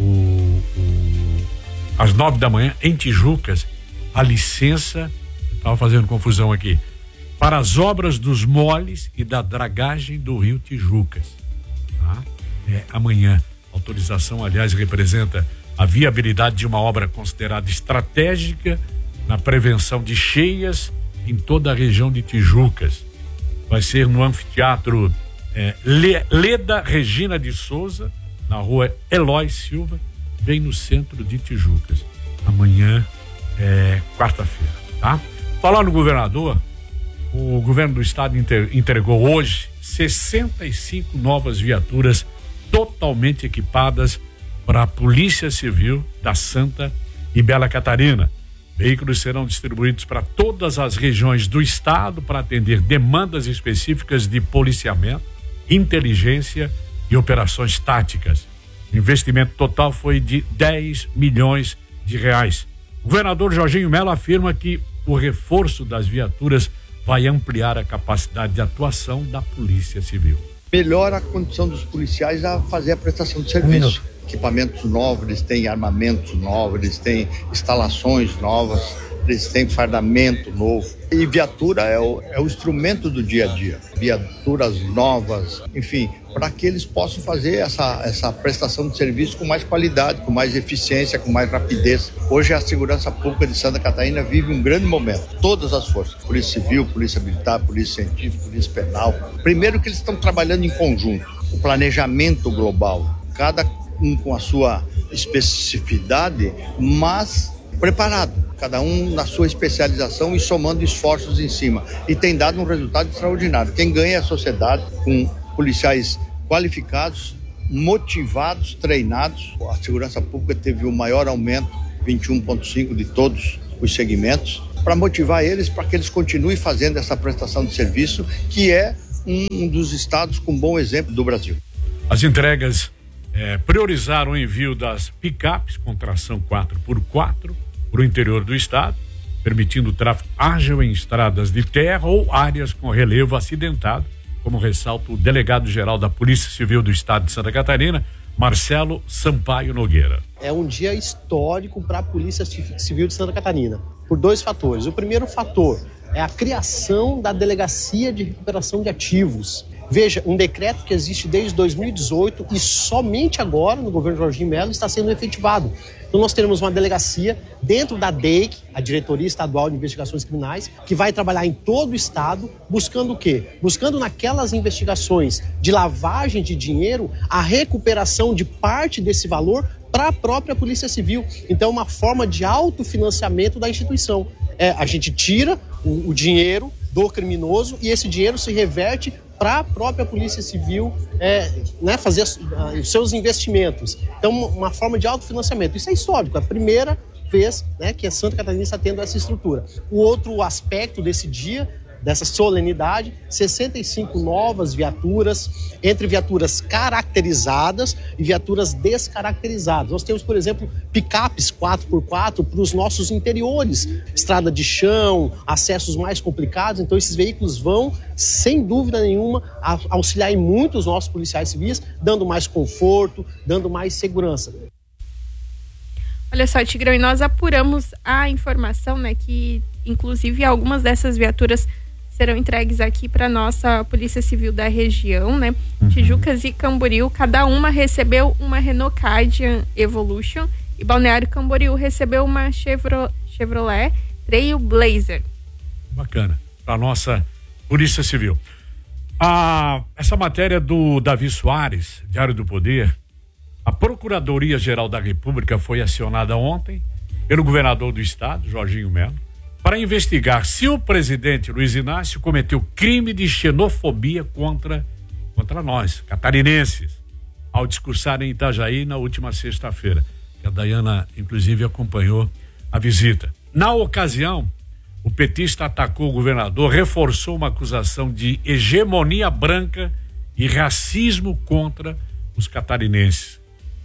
o, às nove da manhã, em Tijucas, a licença, estava fazendo confusão aqui, para as obras dos moles e da dragagem do rio Tijucas. Tá? É amanhã. Autorização, aliás, representa a viabilidade de uma obra considerada estratégica na prevenção de cheias em toda a região de Tijucas. Vai ser no anfiteatro é, Leda Regina de Souza, na rua Eloy Silva, bem no centro de Tijucas. Amanhã é quarta-feira, tá? Falando no governador, o governo do estado entregou hoje sessenta e cinco novas viaturas totalmente equipadas para a Polícia Civil da Santa e Bela Catarina. Veículos serão distribuídos para todas as regiões do estado para atender demandas específicas de policiamento, inteligência e operações táticas. O investimento total foi de dez milhões de reais. O governador Jorginho Melo afirma que o reforço das viaturas vai ampliar a capacidade de atuação da Polícia Civil. Melhora a condição dos policiais a fazer a prestação de serviço. Um Equipamentos novos, eles têm armamentos novos, eles têm instalações novas, eles têm fardamento novo. E viatura é o, é o instrumento do dia a dia. Viaturas novas, enfim, para que eles possam fazer essa, essa prestação de serviço com mais qualidade, com mais eficiência, com mais rapidez. Hoje a segurança pública de Santa Catarina vive um grande momento. Todas as forças, Polícia Civil, Polícia Militar, Polícia Científica, Polícia Penal. Primeiro que eles estão trabalhando em conjunto. O planejamento global, cada um com a sua especificidade, mas preparado. cada um na sua especialização e somando esforços em cima. E tem dado um resultado extraordinário. Quem ganha é a sociedade, com policiais qualificados, motivados, treinados. A segurança pública teve o maior aumento, vinte e um vírgula cinco de todos os segmentos, para motivar eles para que eles continuem fazendo essa prestação de serviço, que é um dos estados com bom exemplo do Brasil. As entregas é, priorizaram o envio das picapes com tração quatro por quatro para o interior do estado, permitindo o tráfego ágil em estradas de terra ou áreas com relevo acidentado, como ressalta o delegado-geral da Polícia Civil do Estado de Santa Catarina, Marcelo Sampaio Nogueira. É um dia histórico para a Polícia Civil de Santa Catarina, por dois fatores. O primeiro fator é a criação da Delegacia de Recuperação de Ativos. Veja, um decreto que existe desde dois mil e dezoito e somente agora, no governo Jorginho Melo, está sendo efetivado. Então nós teremos uma delegacia dentro da D E I C, a Diretoria Estadual de Investigações Criminais, que vai trabalhar em todo o estado, buscando o quê? Buscando naquelas investigações de lavagem de dinheiro, a recuperação de parte desse valor para a própria Polícia Civil. Então é uma forma de autofinanciamento da instituição. É, a gente tira o, o dinheiro do criminoso e esse dinheiro se reverte para a própria Polícia Civil é, né, fazer uh, os seus investimentos. Então, uma, uma forma de autofinanciamento. Isso é histórico, é a primeira vez, né, que a Santa Catarina está tendo essa estrutura. O outro aspecto desse dia, dessa solenidade, sessenta e cinco novas viaturas, entre viaturas caracterizadas e viaturas descaracterizadas. Nós temos, por exemplo, picapes quatro por quatro para os nossos interiores, estrada de chão, acessos mais complicados. Então esses veículos vão, sem dúvida nenhuma, auxiliar em muito os nossos policiais civis, dando mais conforto, dando mais segurança. Olha só, Tigrão, e nós apuramos a informação, né, que inclusive algumas dessas viaturas serão entregues aqui para nossa Polícia Civil da região, né? Uhum. Tijucas e Camboriú, cada uma recebeu uma Renault Cadian Evolution e Balneário Camboriú recebeu uma Chevro, Chevrolet Trailblazer. Bacana, para nossa Polícia Civil. Ah, essa matéria do Davi Soares, Diário do Poder, a Procuradoria-Geral da República foi acionada ontem pelo governador do estado, Jorginho Melo, para investigar se o presidente Luiz Inácio cometeu crime de xenofobia contra, contra nós, catarinenses, ao discursar em Itajaí na última sexta-feira. A Dayana, inclusive, acompanhou a visita. Na ocasião, o petista atacou o governador, reforçou uma acusação de hegemonia branca e racismo contra os catarinenses.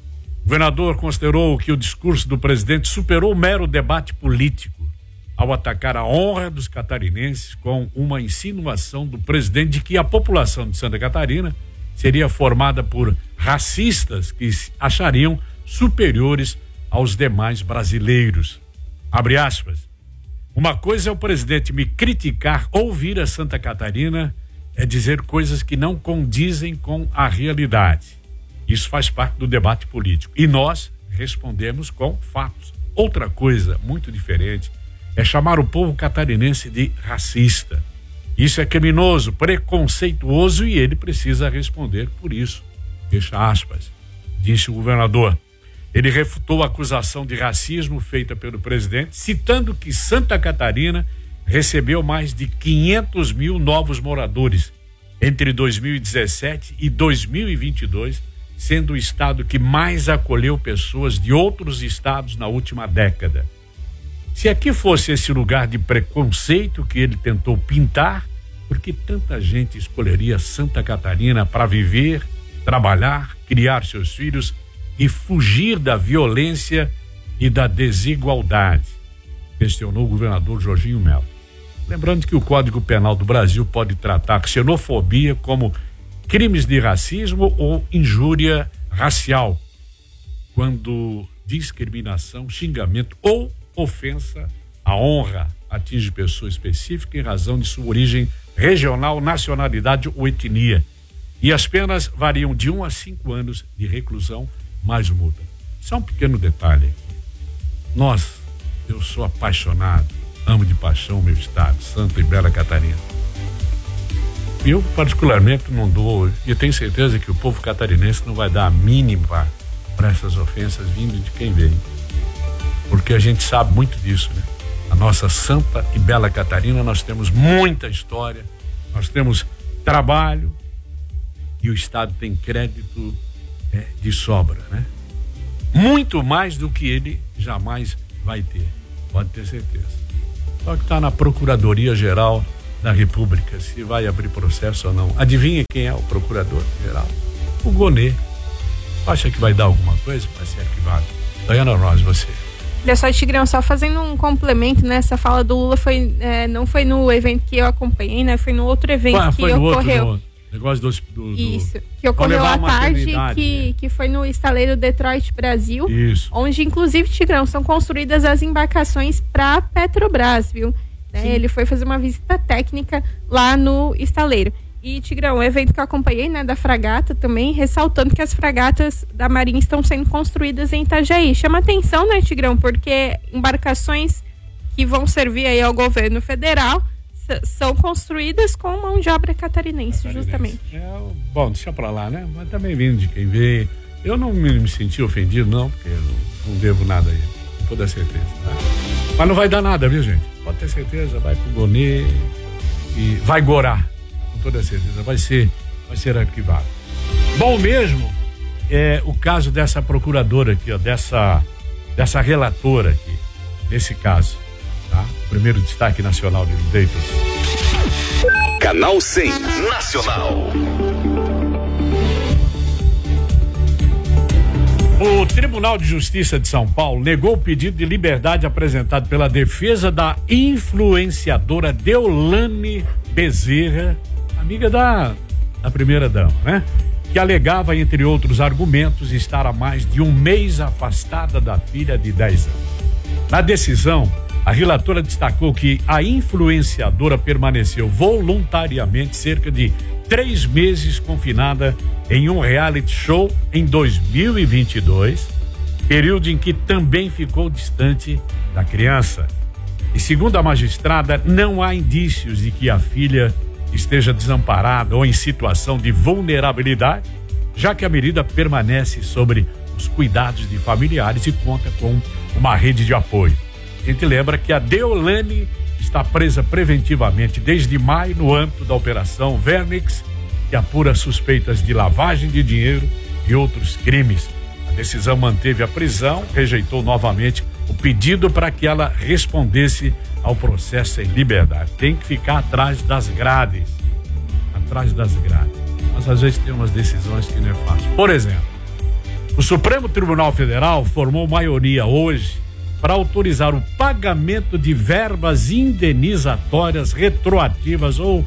O governador considerou que o discurso do presidente superou o mero debate político, ao atacar a honra dos catarinenses com uma insinuação do presidente de que a população de Santa Catarina seria formada por racistas que achariam superiores aos demais brasileiros. Abre aspas. Uma coisa é o presidente me criticar ou vir a Santa Catarina é dizer coisas que não condizem com a realidade. Isso faz parte do debate político. E nós respondemos com fatos. Outra coisa muito diferente é chamar o povo catarinense de racista. Isso é criminoso, preconceituoso e ele precisa responder por isso. Fecha aspas, disse o governador. Ele refutou a acusação de racismo feita pelo presidente, citando que Santa Catarina recebeu mais de quinhentos mil novos moradores entre dois mil e dezessete e dois mil e vinte e dois, sendo o estado que mais acolheu pessoas de outros estados na última década. Se aqui fosse esse lugar de preconceito que ele tentou pintar, por que tanta gente escolheria Santa Catarina para viver, trabalhar, criar seus filhos e fugir da violência e da desigualdade? Questionou o governador Jorginho Melo. Lembrando que o Código Penal do Brasil pode tratar xenofobia como crimes de racismo ou injúria racial, quando discriminação, xingamento ou ofensa à honra atinge pessoa específica em razão de sua origem regional, nacionalidade ou etnia. E as penas variam de um a cinco anos de reclusão mais multa. Só um pequeno detalhe. Nós, eu sou apaixonado, amo de paixão o meu estado, Santa e Bela Catarina. Eu, particularmente, não dou, e eu tenho certeza que o povo catarinense não vai dar a mínima para essas ofensas vindo de quem vem. Porque a gente sabe muito disso, né? nossa santa e bela Catarina, nós temos muita história, nós temos trabalho e o Estado tem crédito é, de sobra, né? Muito mais do que ele jamais vai ter, pode ter certeza. Só que está na Procuradoria-Geral da República, se vai abrir processo ou não. Adivinha quem é o Procurador-Geral? O Gonê. Acha que vai dar alguma coisa? Vai ser arquivado. Diana Ross, você. Olha só, Tigrão, só fazendo um complemento nessa fala do Lula, foi, é, não foi no evento que eu acompanhei, né? Foi no outro evento ah, que ocorreu. Outro, no negócio do, do, do... Isso, que ocorreu à tarde, que, que foi no estaleiro Detroit Brasil. Isso. Onde, inclusive, Tigrão, são construídas as embarcações para Petrobras, viu? Né? Ele foi fazer uma visita técnica lá no estaleiro. E, Tigrão, o evento que eu acompanhei, né, da fragata também, ressaltando que as fragatas da Marinha estão sendo construídas em Itajaí. Chama atenção, né, Tigrão, porque embarcações que vão servir aí ao governo federal s- são construídas com mão de obra catarinense, catarinense. justamente. É, bom, deixa pra lá, né? Mas também vindo de quem vê. Eu não me, me senti ofendido, não, porque eu não, não devo nada a ele, com toda certeza. Tá? Mas não vai dar nada, viu, gente? Pode ter certeza, vai pro Gonê e vai gorar. Com toda certeza, vai ser, vai ser arquivado. Bom mesmo é o caso dessa procuradora aqui, ó, dessa, dessa relatora aqui, nesse caso, tá? Primeiro destaque nacional de Deitos. Canal cem Nacional. O Tribunal de Justiça de São Paulo negou o pedido de liberdade apresentado pela defesa da influenciadora Deolane Bezerra, amiga da, da primeira-dama, né? Que alegava, entre outros argumentos, estar há mais de um mês afastada da filha de dez anos. Na decisão, a relatora destacou que a influenciadora permaneceu voluntariamente cerca de três meses confinada em um reality show em dois mil e vinte e dois, período em que também ficou distante da criança. E segundo a magistrada, não há indícios de que a filha esteja desamparada ou em situação de vulnerabilidade, já que a medida permanece sobre os cuidados de familiares e conta com uma rede de apoio. A gente lembra que a Deolane está presa preventivamente desde maio no âmbito da Operação Vernix, que apura suspeitas de lavagem de dinheiro e outros crimes. A decisão manteve a prisão, rejeitou novamente o pedido para que ela respondesse ao processo em liberdade. Tem que ficar atrás das grades. Atrás das grades. Mas às vezes tem umas decisões que não é fácil. Por exemplo, o Supremo Tribunal Federal formou maioria hoje para autorizar o pagamento de verbas indenizatórias retroativas ou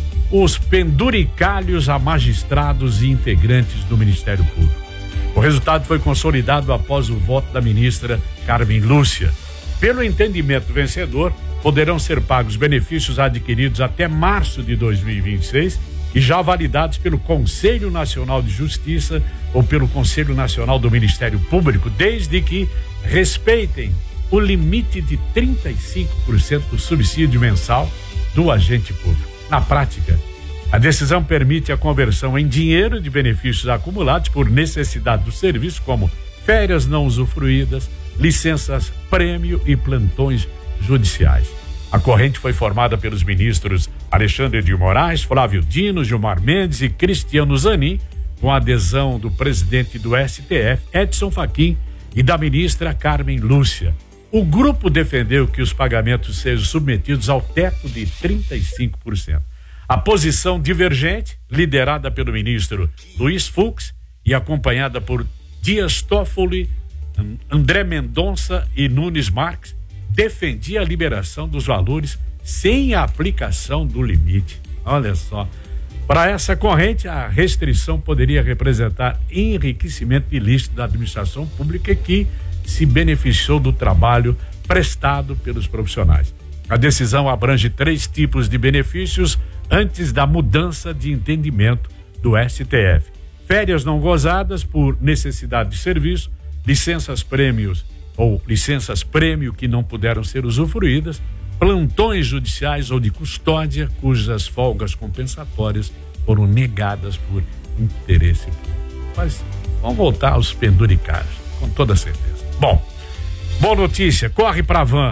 os penduricalhos a magistrados e integrantes do Ministério Público. O resultado foi consolidado após o voto da ministra Carmen Lúcia. Pelo entendimento vencedor, poderão ser pagos benefícios adquiridos até março de dois mil e vinte e seis e já validados pelo Conselho Nacional de Justiça ou pelo Conselho Nacional do Ministério Público, desde que respeitem o limite de trinta e cinco por cento do subsídio mensal do agente público. Na prática, a decisão permite a conversão em dinheiro de benefícios acumulados por necessidade do serviço, como férias não usufruídas, licenças prêmio e plantões judiciais. A corrente foi formada pelos ministros Alexandre de Moraes, Flávio Dino, Gilmar Mendes e Cristiano Zanin, com a adesão do presidente do S T F, Edson Fachin, e da ministra Carmen Lúcia. O grupo defendeu que os pagamentos sejam submetidos ao teto de trinta e cinco por cento. A posição divergente, liderada pelo ministro Luiz Fux e acompanhada por Dias Toffoli, André Mendonça e Nunes Marques, defendia a liberação dos valores sem a aplicação do limite. Olha só. Para essa corrente, a restrição poderia representar enriquecimento ilícito da administração pública que se beneficiou do trabalho prestado pelos profissionais. A decisão abrange três tipos de benefícios antes da mudança de entendimento do S T F. Férias não gozadas por necessidade de serviço, licenças prêmios ou licenças prêmio que não puderam ser usufruídas, plantões judiciais ou de custódia cujas folgas compensatórias foram negadas por interesse público. Mas vamos voltar aos penduricários, com toda certeza. Bom, boa notícia, corre pra van,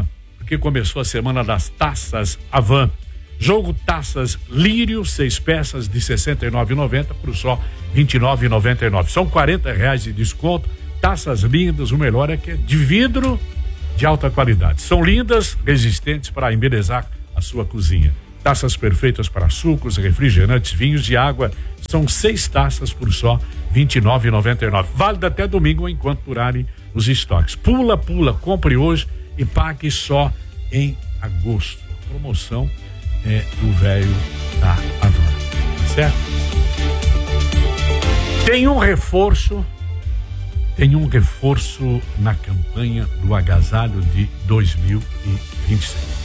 porque começou a semana das Taças Avan. Jogo Taças Lírio, seis peças de sessenta e nove reais e noventa centavos por só vinte e nove reais e noventa e nove centavos. São quarenta reais de desconto. Taças lindas, o melhor é que é de vidro de alta qualidade. São lindas, resistentes para embelezar a sua cozinha. Taças perfeitas para sucos, refrigerantes, vinhos e água. São seis taças por só vinte e nove reais e noventa e nove centavos. Válido até domingo enquanto durarem os estoques. Pula, pula, compre hoje e pague só em agosto. A promoção é do velho da Havan. Certo? Tem um reforço, tem um reforço na campanha do agasalho de dois mil e vinte e seis.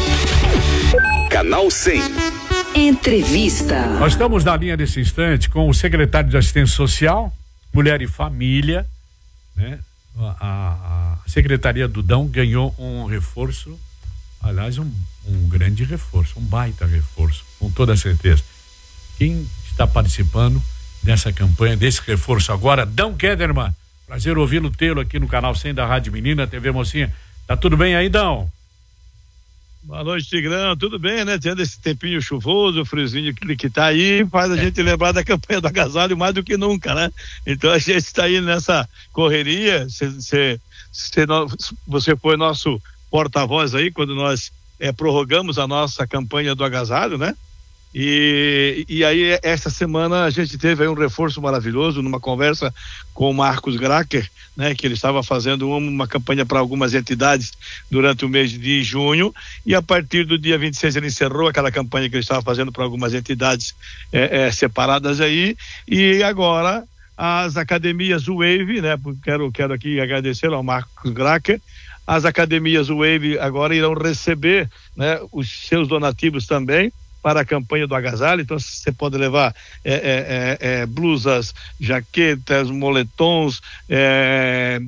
Canal cem. Entrevista. Nós estamos na linha desse instante com o secretário de Assistência Social, Mulher e Família, né? A, a Secretaria do Dão ganhou um reforço, aliás, um, um grande reforço, um baita reforço, com toda certeza. Quem está participando dessa campanha, desse reforço agora, Dão Kederman, prazer ouvi-lo, tê-lo aqui no Canal cem da Rádio Menina, T V Mocinha. Tá tudo bem aí, Dão? Boa noite, Tigrão. Tudo bem, né? Tendo esse tempinho chuvoso, o friozinho que, que tá aí, faz a é. gente lembrar da campanha do agasalho mais do que nunca, né? Então a gente está aí nessa correria. Cê, cê, cê, você foi nosso porta-voz aí quando nós é, prorrogamos a nossa campanha do agasalho, né? E, e aí essa semana a gente teve aí um reforço maravilhoso numa conversa com o Marcos Gracker, né, que ele estava fazendo uma, uma campanha para algumas entidades durante o mês de junho, e a partir do dia vinte e seis ele encerrou aquela campanha que ele estava fazendo para algumas entidades é, é, separadas aí, e agora as academias Wave, né, quero, quero aqui agradecer ao Marcos Gracker. As academias Wave agora irão receber, né, os seus donativos também para a campanha do agasalho. Então você pode levar é, é, é, blusas, jaquetas, moletons, é,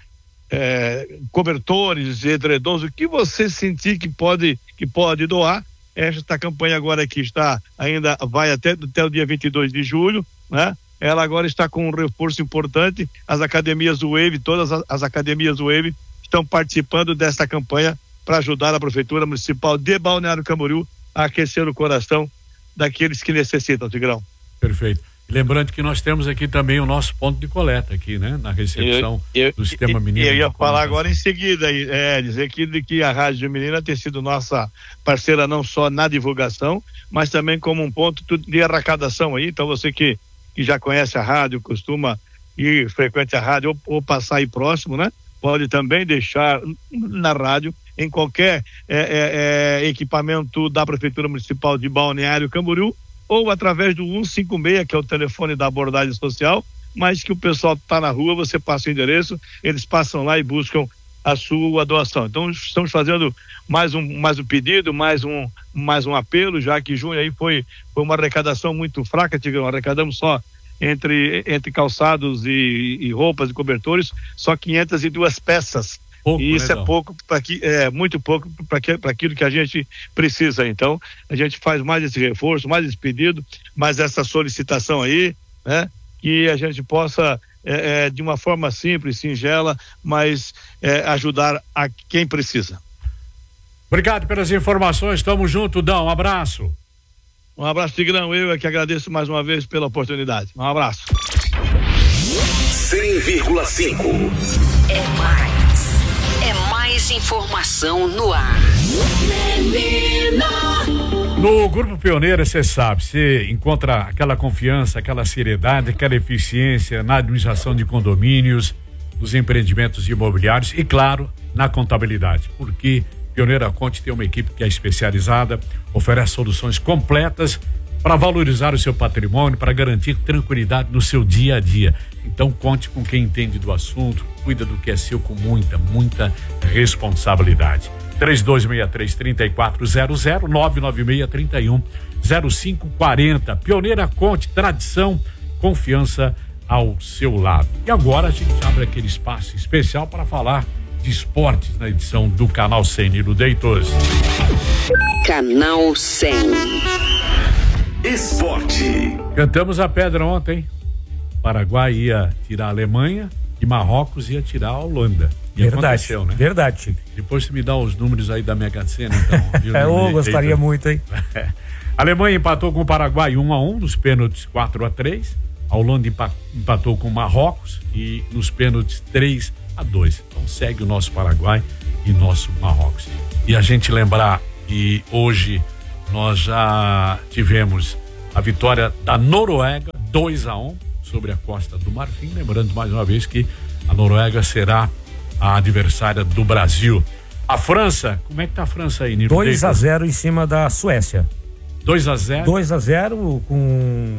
é, cobertores, edredons, o que você sentir que pode, que pode doar. Esta campanha agora aqui está, ainda vai até, até o dia vinte e dois de julho, né? Ela agora está com um reforço importante. As academias Wave, todas as, as academias Wave estão participando desta campanha para ajudar a Prefeitura Municipal de Balneário Camboriú a aquecer o coração daqueles que necessitam, Tigrão. Perfeito. Lembrando que nós temos aqui também o nosso ponto de coleta aqui, né? Na recepção eu, eu, do Sistema Menina. Eu ia falar agora em seguida, é, dizer que, que a Rádio Menina tem sido nossa parceira não só na divulgação, mas também como um ponto de arrecadação aí. Então você que, que já conhece a rádio, costuma ir frequente a rádio ou, ou passar aí próximo, né? Pode também deixar na rádio, em qualquer é, é, é, equipamento da Prefeitura Municipal de Balneário Camboriú, ou através do cento e cinquenta e seis, que é o telefone da abordagem social, mas que o pessoal está na rua, você passa o endereço, eles passam lá e buscam a sua doação. Então estamos fazendo mais um, mais um pedido, mais um, mais um apelo, já que junho aí foi, foi uma arrecadação muito fraca, Tigrão. Arrecadamos só entre, entre calçados e, e roupas e cobertores, só quinhentas e duas peças. Pouco, e isso né, é pouco para que é muito pouco para aquilo que a gente precisa. Então a gente faz mais esse reforço, mais esse pedido, mais essa solicitação aí, né? Que a gente possa é, é, de uma forma simples, singela, mas é, ajudar a quem precisa. Obrigado pelas informações. Tamo junto, Dão. Um abraço. Um abraço, Tigrão. Eu é que agradeço mais uma vez pela oportunidade. Um abraço. cem vírgula cinco. É mais. É mais informação no ar. No Grupo Pioneira, você sabe, você encontra aquela confiança, aquela seriedade, aquela eficiência na administração de condomínios, nos empreendimentos imobiliários e, claro, na contabilidade. Porque Pioneira Conte tem uma equipe que é especializada, oferece soluções completas para valorizar o seu patrimônio, para garantir tranquilidade no seu dia a dia. Então conte com quem entende do assunto, cuida do que é seu com muita, muita responsabilidade. três dois seis três, três quatro zero zero, nove nove seis, três um, zero cinco quatro zero. Pioneira Conte, tradição, confiança ao seu lado. E agora a gente abre aquele espaço especial para falar de esportes na edição do Canal cem, Nilo Deitos. Canal cem. Esporte. Cantamos a pedra ontem. Paraguai ia tirar a Alemanha e Marrocos ia tirar a Holanda. E verdade, aconteceu, né? Verdade, Chico. Depois você me dá os números aí da Mega Sena, então. Viu? Eu gostaria muito, hein? É. A Alemanha empatou com o Paraguai um a um, nos pênaltis quatro a três. A Holanda empatou com o Marrocos e nos pênaltis três a dois. Então segue o nosso Paraguai e nosso Marrocos. E a gente lembrar que hoje nós já tivemos a vitória da Noruega, dois a um, sobre a Costa do Marfim. Lembrando mais uma vez que a Noruega será a adversária do Brasil. A França, como é que tá a França aí, Nilo? dois a zero em cima da Suécia. dois a zero? dois a zero com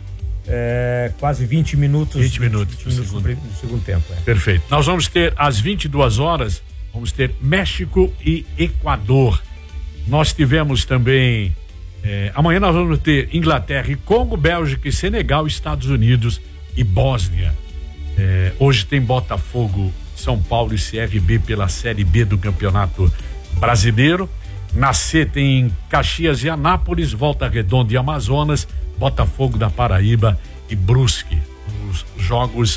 é, quase vinte minutos. vinte minutos, vinte minutos no, segundo. no segundo tempo. É. Perfeito. Nós vamos ter às vinte e duas horas, vamos ter México e Equador. Nós tivemos também, é, amanhã nós vamos ter Inglaterra e Congo, Bélgica e Senegal, Estados Unidos e Bósnia. É, hoje tem Botafogo, São Paulo e C R B pela Série B do Campeonato Brasileiro. Na C tem Caxias e Anápolis, Volta Redonda e Amazonas, Botafogo da Paraíba e Brusque. Os jogos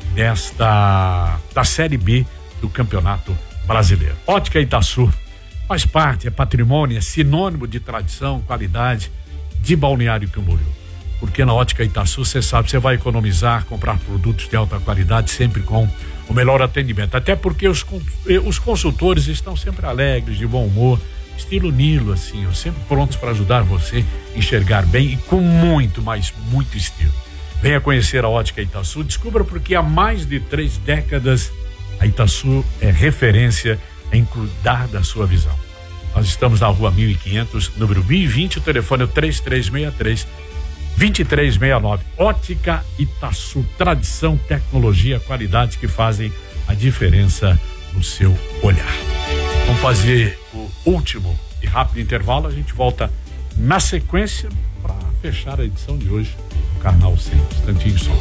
desta da Série B do Campeonato Brasileiro. Ótica Itaçu faz parte, é patrimônio, é sinônimo de tradição, qualidade de Balneário Camboriú. Porque na Ótica Itaçu, você sabe, você vai economizar, comprar produtos de alta qualidade, sempre com o melhor atendimento. Até porque os, os consultores estão sempre alegres, de bom humor, estilo Nilo, assim, sempre prontos para ajudar você a enxergar bem e com muito, mas muito estilo. Venha conhecer a Ótica Itaçu, descubra porque há mais de três décadas a Itaçu é referência em cuidar da sua visão. Nós estamos na rua mil e quinhentos, número mil e vinte, o telefone é três três seis três, dois três seis nove. Ótica Itaçu, tradição, tecnologia, qualidade que fazem a diferença no seu olhar. Vamos fazer o último e rápido intervalo, a gente volta na sequência para fechar a edição de hoje do Canal cem. Um instantinho só.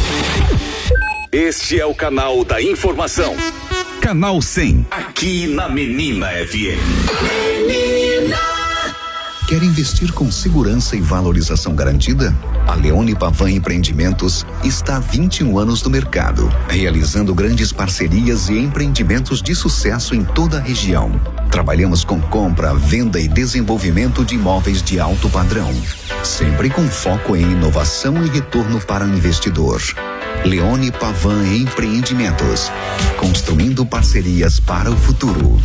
Este é o canal da informação. Canal cem, aqui na Menina F M. Menina! Quer investir com segurança e valorização garantida? A Leone Pavan Empreendimentos está há vinte e um anos no mercado, realizando grandes parcerias e empreendimentos de sucesso em toda a região. Trabalhamos com compra, venda e desenvolvimento de imóveis de alto padrão, sempre com foco em inovação e retorno para o investidor. Leone Pavan Empreendimentos, construindo parcerias para o futuro.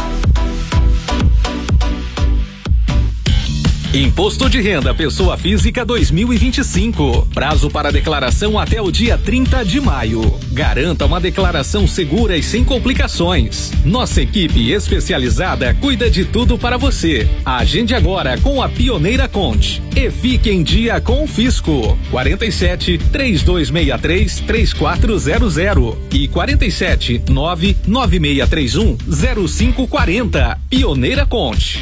Imposto de Renda Pessoa Física dois mil e vinte e cinco. Prazo para declaração até o dia trinta de maio. Garanta uma declaração segura e sem complicações. Nossa equipe especializada cuida de tudo para você. Agende agora com a Pioneira Conte e fique em dia com o Fisco. quarenta e sete, três dois seis três, três quatro zero zero e quarenta e sete, nove nove seis três um, zero cinco quatro zero. Pioneira Conte.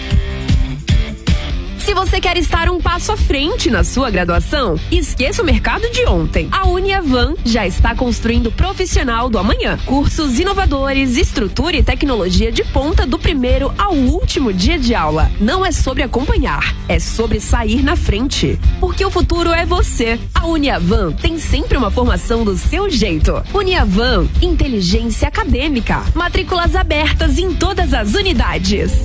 Se você quer estar um passo à frente na sua graduação, esqueça o mercado de ontem. A Uniavan já está construindo o profissional do amanhã. Cursos inovadores, estrutura e tecnologia de ponta do primeiro ao último dia de aula. Não é sobre acompanhar, é sobre sair na frente. Porque o futuro é você. A Uniavan tem sempre uma formação do seu jeito. Uniavan, inteligência acadêmica. Matrículas abertas em todas as unidades.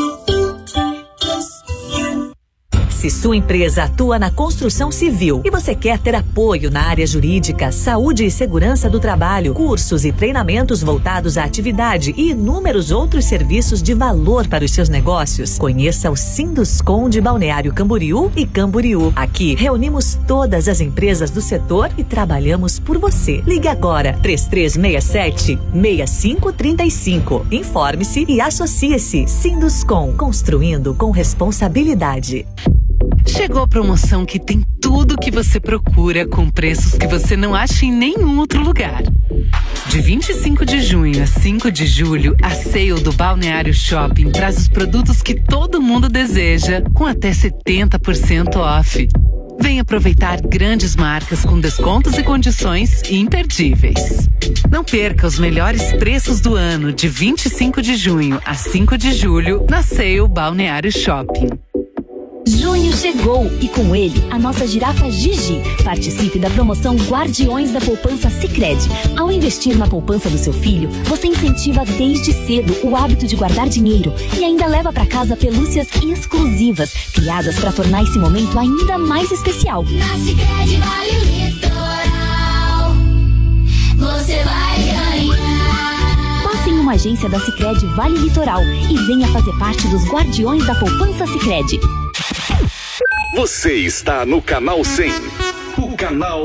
Se sua empresa atua na construção civil e você quer ter apoio na área jurídica, saúde e segurança do trabalho, cursos e treinamentos voltados à atividade e inúmeros outros serviços de valor para os seus negócios, conheça o Sinduscom de Balneário Camboriú e Camboriú. Aqui reunimos todas as empresas do setor e trabalhamos por você. Ligue agora, três três seis sete, seis cinco três cinco. Informe-se e associe-se. Sinduscom, construindo com responsabilidade. Chegou a promoção que tem tudo que você procura com preços que você não acha em nenhum outro lugar. De vinte e cinco de junho a cinco de julho, a sale do Balneário Shopping traz os produtos que todo mundo deseja, com até setenta por cento off. Vem aproveitar grandes marcas com descontos e condições imperdíveis. Não perca os melhores preços do ano de vinte e cinco de junho a cinco de julho na sale Balneário Shopping. Junho chegou e com ele a nossa girafa Gigi. Participe da promoção Guardiões da Poupança Sicredi. Ao investir na poupança do seu filho, você incentiva desde cedo o hábito de guardar dinheiro e ainda leva para casa pelúcias exclusivas, criadas para tornar esse momento ainda mais especial. Na Sicredi Vale Litoral, você vai ganhar. Passe em uma agência da Sicredi Vale Litoral e venha fazer parte dos Guardiões da Poupança Sicredi. Você está no canal cem, o canal